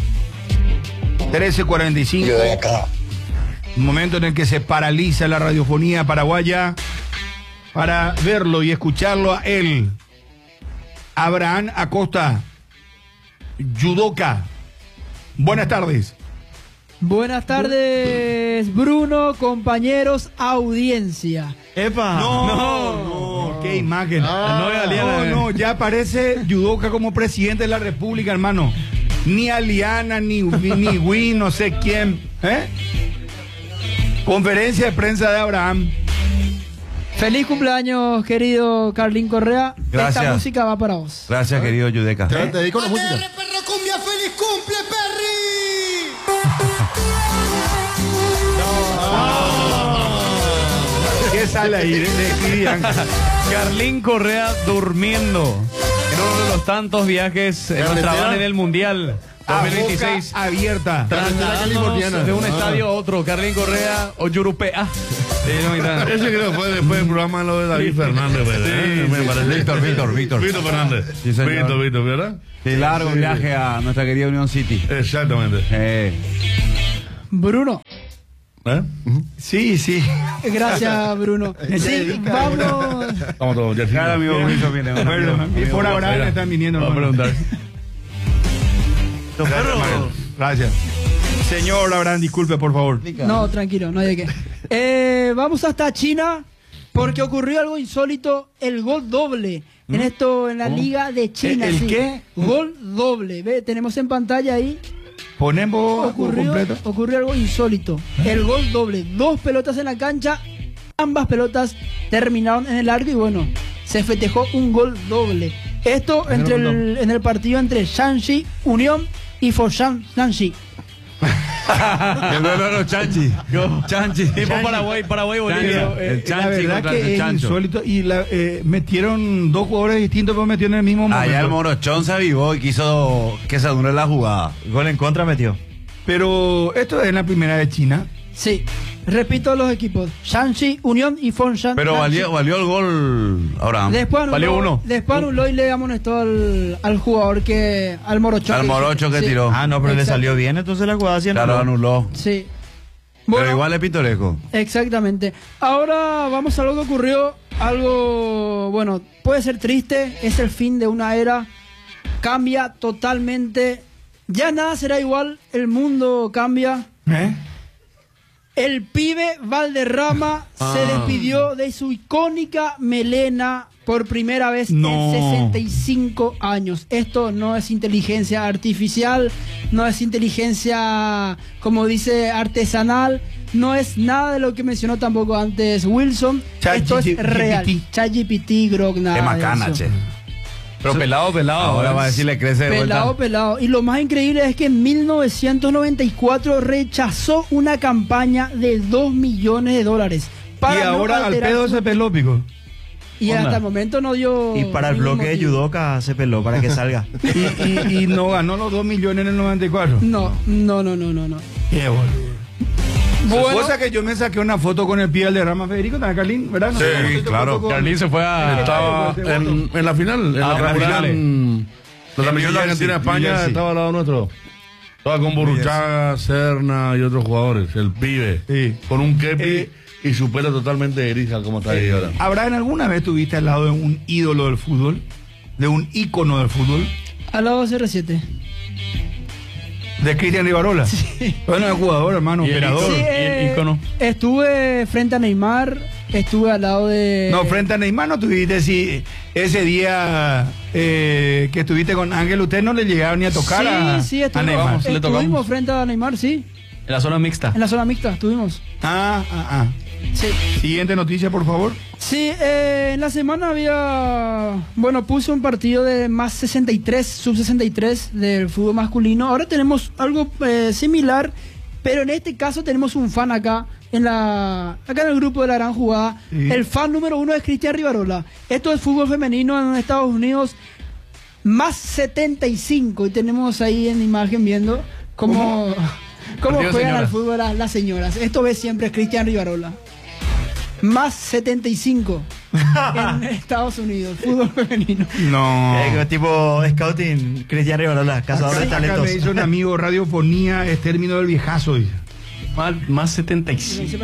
13:45. Momento en el que se paraliza la radiofonía paraguaya para verlo y escucharlo a él. Abraham Acosta, judoka. Buenas tardes. Buenas tardes, Bruno, compañeros, audiencia. ¡Epa! No, qué imagen. No, ya aparece judoka como presidente de la República, hermano. Ni Aliana, ni Win, no sé quién. Conferencia de prensa de Abraham. Feliz cumpleaños, querido Carlín Correa. Gracias. Esta música va para vos. Gracias, querido Yudeca. Te dedico la música. Perro cumbia, feliz cumple, Perry. ¿Qué sale ahí? Carlín Correa durmiendo en uno de los tantos viajes en nuestra van en el Mundial 2026. Abierta. Trasladándonos de un estadio a otro. Carlín Correa o Yurupea. Ese creo que fue después del programa lo de David Fernández, ¿verdad? Me parece. Víctor Fernández. Sí, señor. Víctor, ¿verdad? Sí, largo viaje a nuestra querida Unión City. Exactamente. Bruno. Sí, sí. Gracias, Bruno. Sí, vamos. Vamos todos, ya. Cada amigo bonito viene. Y por ahora me están viniendo. Vamos a preguntar. Gracias. Señor Abraham, disculpe, por favor. No, tranquilo, no hay de qué. Vamos hasta China porque ocurrió algo insólito, el gol doble. En la Liga de China. ¿El sí. qué? Gol doble. Ve, tenemos en pantalla ahí. Ponemos completo. Ocurrió algo insólito. El gol doble. 2 pelotas en la cancha. Ambas pelotas terminaron en el arco y bueno, se festejó un gol doble. Esto en el partido entre Shanxi Unión y Foshan Shanxi. No, Chanchi. Tipo Paraguay, Bolivia. El Chanchi la verdad contra que el es Chancho. insólito. Y metieron 2 jugadores distintos, pero metieron en el mismo momento. Allá el Morochón se avivó y quiso que se dure la jugada. Gol en contra metió. Pero esto es en la primera de China. Sí, repito los equipos: Shanxi Unión y Foshan. Pero valió el gol, Abraham. Después valió uno. Después anuló y le amonestó al jugador al Morocho. Al Morocho que sí. tiró. Ah, no, pero le salió bien, entonces la jugada sí Claro, anuló. Sí. Pero igual es pintoresco. Exactamente. Ahora vamos a algo que ocurrió, algo, bueno, puede ser triste, es el fin de una era, cambia totalmente, ya nada será igual, el mundo cambia. El pibe Valderrama se despidió de su icónica melena por primera vez en 65 años. Esto no es inteligencia artificial, no es inteligencia, como dice, artesanal, no es nada de lo que mencionó tampoco antes Wilson. Esto es real. ChatGPT, Grok, nada Qué macana, de eso. che. Pero pelado. Ahora va a decirle crece de vuelta. Pelado. Y lo más increíble es que en 1994 rechazó una campaña de $2 millones. Y ahora al pedo se peló, pico. Y hasta el momento no dio. Y para el bloque de judoka se peló para que salga. y no ganó los 2 millones en el 94. No. Qué boludo. Bueno, Cosa que yo me saqué una foto con el pie del derrama Federico, ¿también Carlín? ¿Verdad? Sí, claro. Carlín se fue a... Estaba en la final, en la regular. La transmisión de Argentina-España estaba al lado nuestro. Estaba con Burruchaga, Serna y otros jugadores. El pibe. Sí. Con un kepi y su pelo totalmente erija, como está ahí ahora. ¿Abraham, alguna vez estuviste al lado de un ídolo del fútbol? ¿De un ícono del fútbol? al lado de CR7. ¿De Cristian Rivarola? Sí. Bueno, el jugador, hermano, operador. Sí, ícono. Estuve frente a Neymar, estuve al lado de... No, frente a Neymar no tuviste, sí, ese día que estuviste con Ángel, usted no le llegaron ni a tocar a Neymar. Estuvimos frente a Neymar, sí. En la zona mixta. En la zona mixta, estuvimos. Sí. Siguiente noticia, por favor. Sí, en la semana puse un partido de más 63, sub 63 del fútbol masculino. Ahora tenemos algo similar, pero en este caso tenemos un fan acá en el grupo de la gran jugada. Sí. El fan número 1 es Cristian Rivarola. Esto es fútbol femenino en Estados Unidos, más 75. Y tenemos ahí en imagen viendo cómo juegan al fútbol las señoras. Esto ve siempre Cristian Rivarola. Más 75 en Estados Unidos, fútbol femenino. No. Tipo scouting, Cristian Rivarola, cazador de talentos. Acá me hizo un amigo, radiofonía, es término del viejazo. Más 75.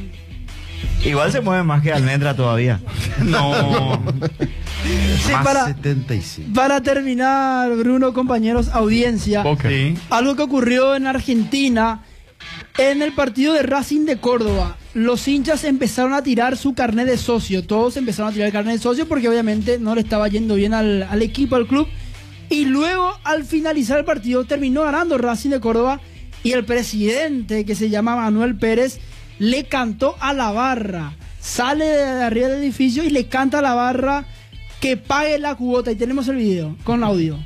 Igual se mueve más que Almendra todavía. No. Sí, más 75. Para terminar, Bruno, compañeros, audiencia. Okay. Algo que ocurrió en Argentina, en el partido de Racing de Córdoba. Los hinchas empezaron a tirar su carnet de socio. Todos empezaron a tirar el carnet de socio porque obviamente no le estaba yendo bien al equipo, al club. Y luego, al finalizar el partido, terminó ganando Racing de Córdoba. Y el presidente, que se llama Manuel Pérez, le cantó a la barra. Sale de arriba del edificio y le canta a la barra que pague la cuota. Y tenemos el video con audio.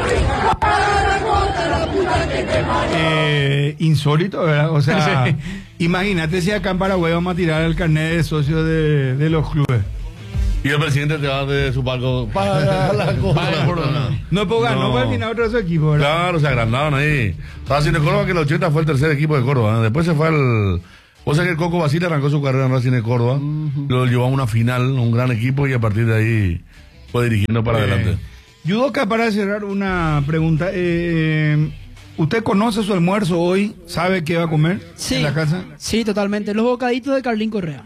Insólito, ¿verdad? O sea, Imagínate si acá en Paraguay vamos a tirar el carnet de socio de los clubes. Y el presidente te va de su palco para la cosa. No, pues ganó para el final otro de su equipo, ¿verdad? Claro, se agrandaron ahí. Estaba haciendo Córdoba que el 80 fue el tercer equipo de Córdoba. Después se fue al... O sea que el Coco Basile arrancó su carrera en Racing de Córdoba. Lo llevó a una final, un gran equipo, y a partir de ahí fue dirigiendo para adelante. Yudoka, para cerrar una pregunta. ¿Usted conoce su almuerzo hoy? ¿Sabe qué va a comer en la casa? Sí, totalmente. Los bocaditos de Carlín Correa.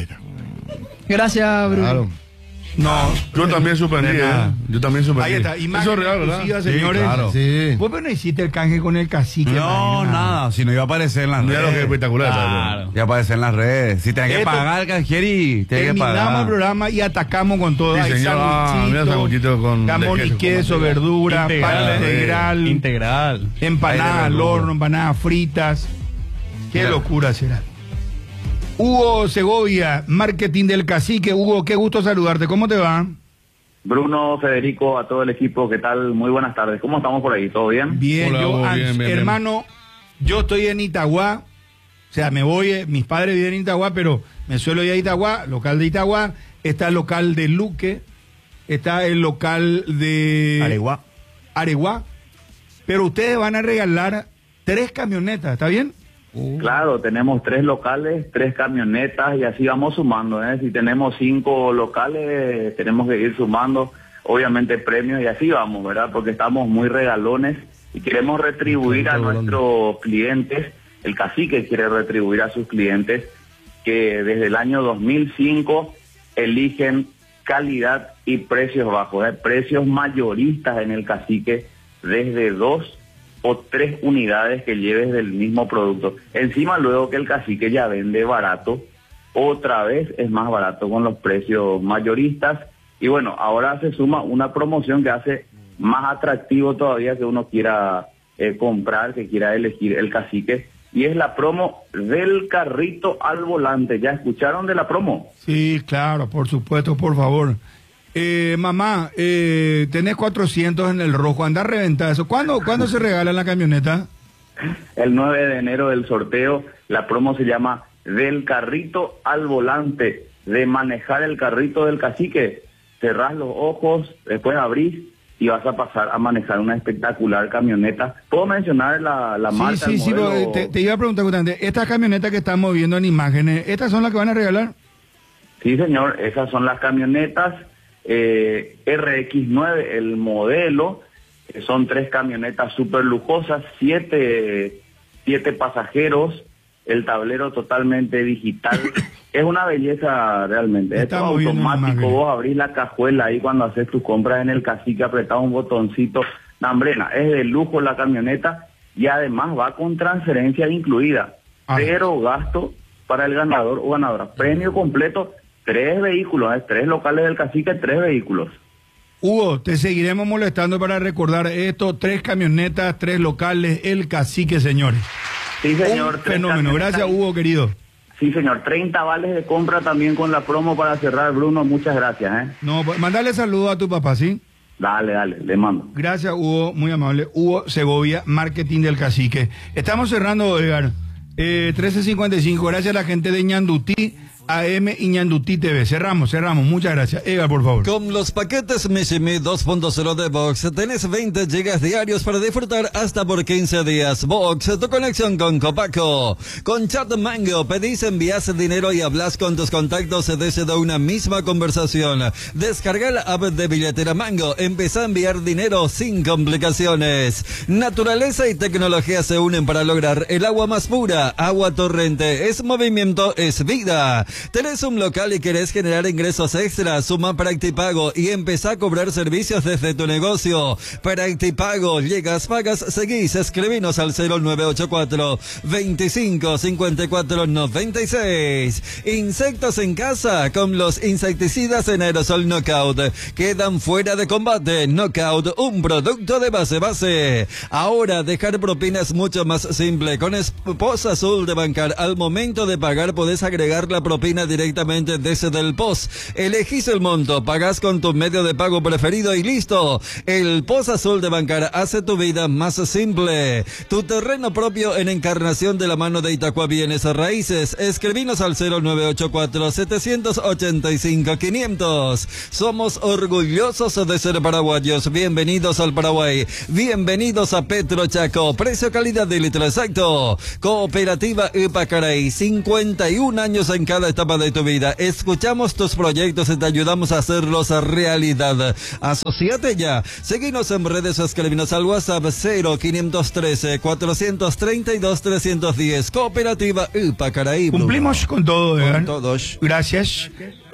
Gracias, Bruno. Claro. No, yo también suspendí, Yo también suspendí. Ahí está. Eso es real, ¿verdad? Señores. Sí, claro. Sí. ¿Vos no hiciste el canje con el cacique? No, nada. Si no iba a aparecer en las redes. Mira lo que es espectacular. Claro. Ya aparecer en las redes. Si tenés que pagar el canjeri, tenés que pagar. Terminamos el programa y atacamos con todo. Sí, señor. Mira sanguchito con jamón y queso, verdura, pan integral. Empanadas al horno, empanadas fritas. Qué locura será. Hugo Segovia, marketing del Cacique. Hugo, qué gusto saludarte. ¿Cómo te va? Bruno, Federico, a todo el equipo, ¿qué tal? Muy buenas tardes. ¿Cómo estamos por ahí? ¿Todo bien? Bien, Hola, bien, hermano, yo estoy en Itagua. O sea, me voy, mis padres viven en Itagua, pero me suelo ir a Itagua, local de Itagua. Está el local de Luque, está el local de Areguá. Pero ustedes van a regalar 3 camionetas, ¿está bien? Claro, tenemos 3 locales, 3 camionetas y así vamos sumando, Si tenemos 5 locales, tenemos que ir sumando, obviamente, premios y así vamos, ¿verdad? Porque estamos muy regalones y queremos retribuir a nuestros clientes. El Cacique quiere retribuir a sus clientes que desde el año 2005 eligen calidad y precios bajos, precios mayoristas en el Cacique, desde 2 o 3 unidades que lleves del mismo producto. Encima, luego que el Cacique ya vende barato, otra vez es más barato con los precios mayoristas. Y bueno, ahora se suma una promoción que hace más atractivo todavía que uno quiera comprar, que quiera elegir el Cacique. Y es la promo del carrito al volante. ¿Ya escucharon de la promo? Sí, claro, por supuesto, por favor. Mamá, tenés 400 en el rojo, anda a reventar eso. ¿Cuándo se regala la camioneta? El 9 de enero del sorteo. La promo se llama del carrito al volante, de manejar el carrito del Cacique. Cerrás los ojos, después abrís y vas a pasar a manejar una espectacular camioneta. ¿Puedo mencionar la marca? Sí, te iba a preguntar justamente, estas camionetas que estamos viendo en imágenes, ¿estas son las que van a regalar? Sí, señor, esas son las camionetas. RX9, el modelo, son 3 camionetas súper lujosas, 7 pasajeros, el tablero totalmente digital. Es una belleza realmente. Esto es automático, vos abrís la cajuela ahí cuando haces tus compras en el Cacique, apretás un botoncito, nambrena, es de lujo la camioneta y además va con transferencia incluida, 0 gasto para el ganador o ganadora, premio completo. 3 vehículos, 3 locales del Cacique, 3 vehículos. Hugo, te seguiremos molestando para recordar esto, 3 camionetas, 3 locales, el Cacique, señores. Sí, señor. Un fenómeno, gracias, Hugo, querido. Sí, señor, 30 vales de compra también con la promo para cerrar, Bruno, muchas gracias, No, mandale saludos a tu papá, ¿sí? Dale, le mando. Gracias, Hugo, muy amable. Hugo Segovia, marketing del Cacique. Estamos cerrando, Edgar, 13:55, gracias a la gente de Ñandutí, AM y Ñandutí TV. Cerramos. Muchas gracias. Edgar, por favor. Con los paquetes Mishimi 2.0 de Vox tenés 20 gigas diarios para disfrutar hasta por 15 días. Vox, tu conexión con Copaco. Con Chat Mango pedís, envías dinero y hablas con tus contactos desde una misma conversación. Descarga la app de billetera Mango. Empezá a enviar dinero sin complicaciones. Naturaleza y tecnología se unen para lograr el agua más pura. Agua Torrente es movimiento, es vida. ¿Tenés un local y querés generar ingresos extras? Suma Practipago y empezá a cobrar servicios desde tu negocio. Practipago, llegas, pagas, seguís. Escribinos al 0984 25 54 96. Insectos en casa con los insecticidas en aerosol Knockout. Quedan fuera de combate. Knockout, un producto de base. Ahora dejar propina es mucho más simple. Con Esposa Azul de Bancar, al momento de pagar podés agregar la propina propina directamente desde el POS. Elegís el monto, pagás con tu medio de pago preferido y listo. El POS Azul de Bancar hace tu vida más simple. Tu terreno propio en Encarnación de la mano de Itacua Bienes Raíces. Escribinos al 0984-785-500. Somos orgullosos de ser paraguayos. Bienvenidos al Paraguay. Bienvenidos a Petro Chaco. Precio, calidad y litro exacto. Cooperativa Ipacaraí. 51 años en cada etapa de tu vida. Escuchamos tus proyectos y te ayudamos a hacerlos realidad. Asociate ya. Seguinos en redes o escribinos al WhatsApp 0513-432-310. Cooperativa Ipacaraí. Cumplimos con todo, ¿verdad? Con todos. Gracias.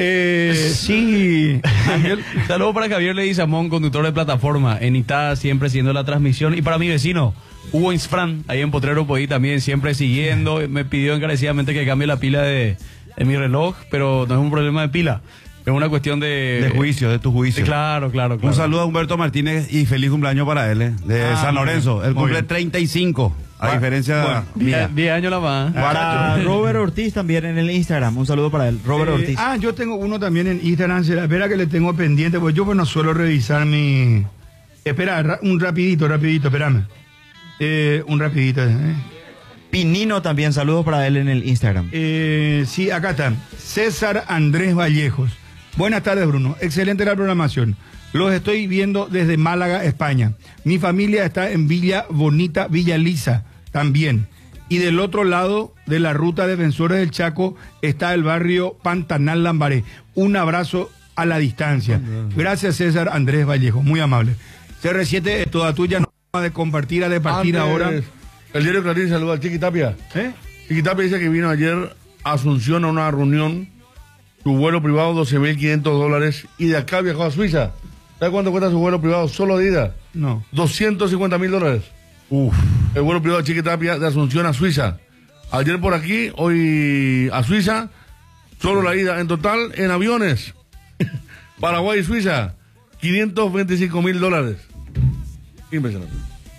Sí. Saludos para Javier Leguizamón, conductor de plataforma. En Itá, siempre siguiendo la transmisión. Y para mi vecino, Hugo Insfran, ahí en Potrero Podí, también siempre siguiendo. Me pidió encarecidamente que cambie la pila de mi reloj, pero no es un problema de pila. Es una cuestión de juicio, de tu juicio. Claro. Un saludo a Humberto Martínez y feliz cumpleaños para él, de San Lorenzo. Él cumple 35, a diferencia mía. 10 años la más. Para Robert Ortiz también en el Instagram. Un saludo para él, Robert Ortiz. Yo tengo uno también en Instagram. Espera que le tengo pendiente, pues yo no suelo revisar mi... Espera, un rapidito, espérame. Un rapidito. Pinino también, saludos para él en el Instagram. Sí, acá está. César Andrés Vallejos. Buenas tardes, Bruno. Excelente la programación. Los estoy viendo desde Málaga, España. Mi familia está en Villa Bonita, Villa Lisa, también. Y del otro lado de la ruta Defensores del Chaco está el barrio Pantanal Lambaré. Un abrazo a la distancia. Gracias, César Andrés Vallejos. Muy amable. CR7 es toda tuya. No de compartir, a departir ahora. El diario Clarín saluda a Chiqui Tapia. Chiqui Tapia dice que vino ayer a Asunción a una reunión. Su vuelo privado, $12,500. Y de acá viajó a Suiza. ¿Sabe cuánto cuesta su vuelo privado solo de ida? No. $250,000. El vuelo privado de Chiqui Tapia de Asunción a Suiza. Ayer por aquí, hoy a Suiza. Solo la ida. En total, en aviones. Paraguay y Suiza. $525,000. Impresionante.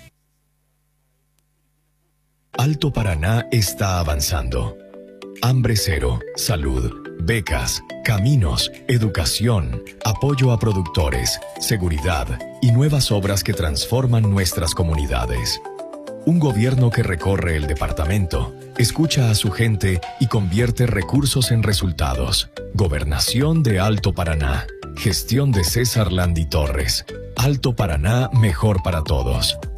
Alto Paraná está avanzando. Hambre cero, salud, becas, caminos, educación, apoyo a productores, seguridad y nuevas obras que transforman nuestras comunidades. Un gobierno que recorre el departamento, escucha a su gente y convierte recursos en resultados. Gobernación de Alto Paraná. Gestión de César Landi Torres. Alto Paraná, mejor para todos.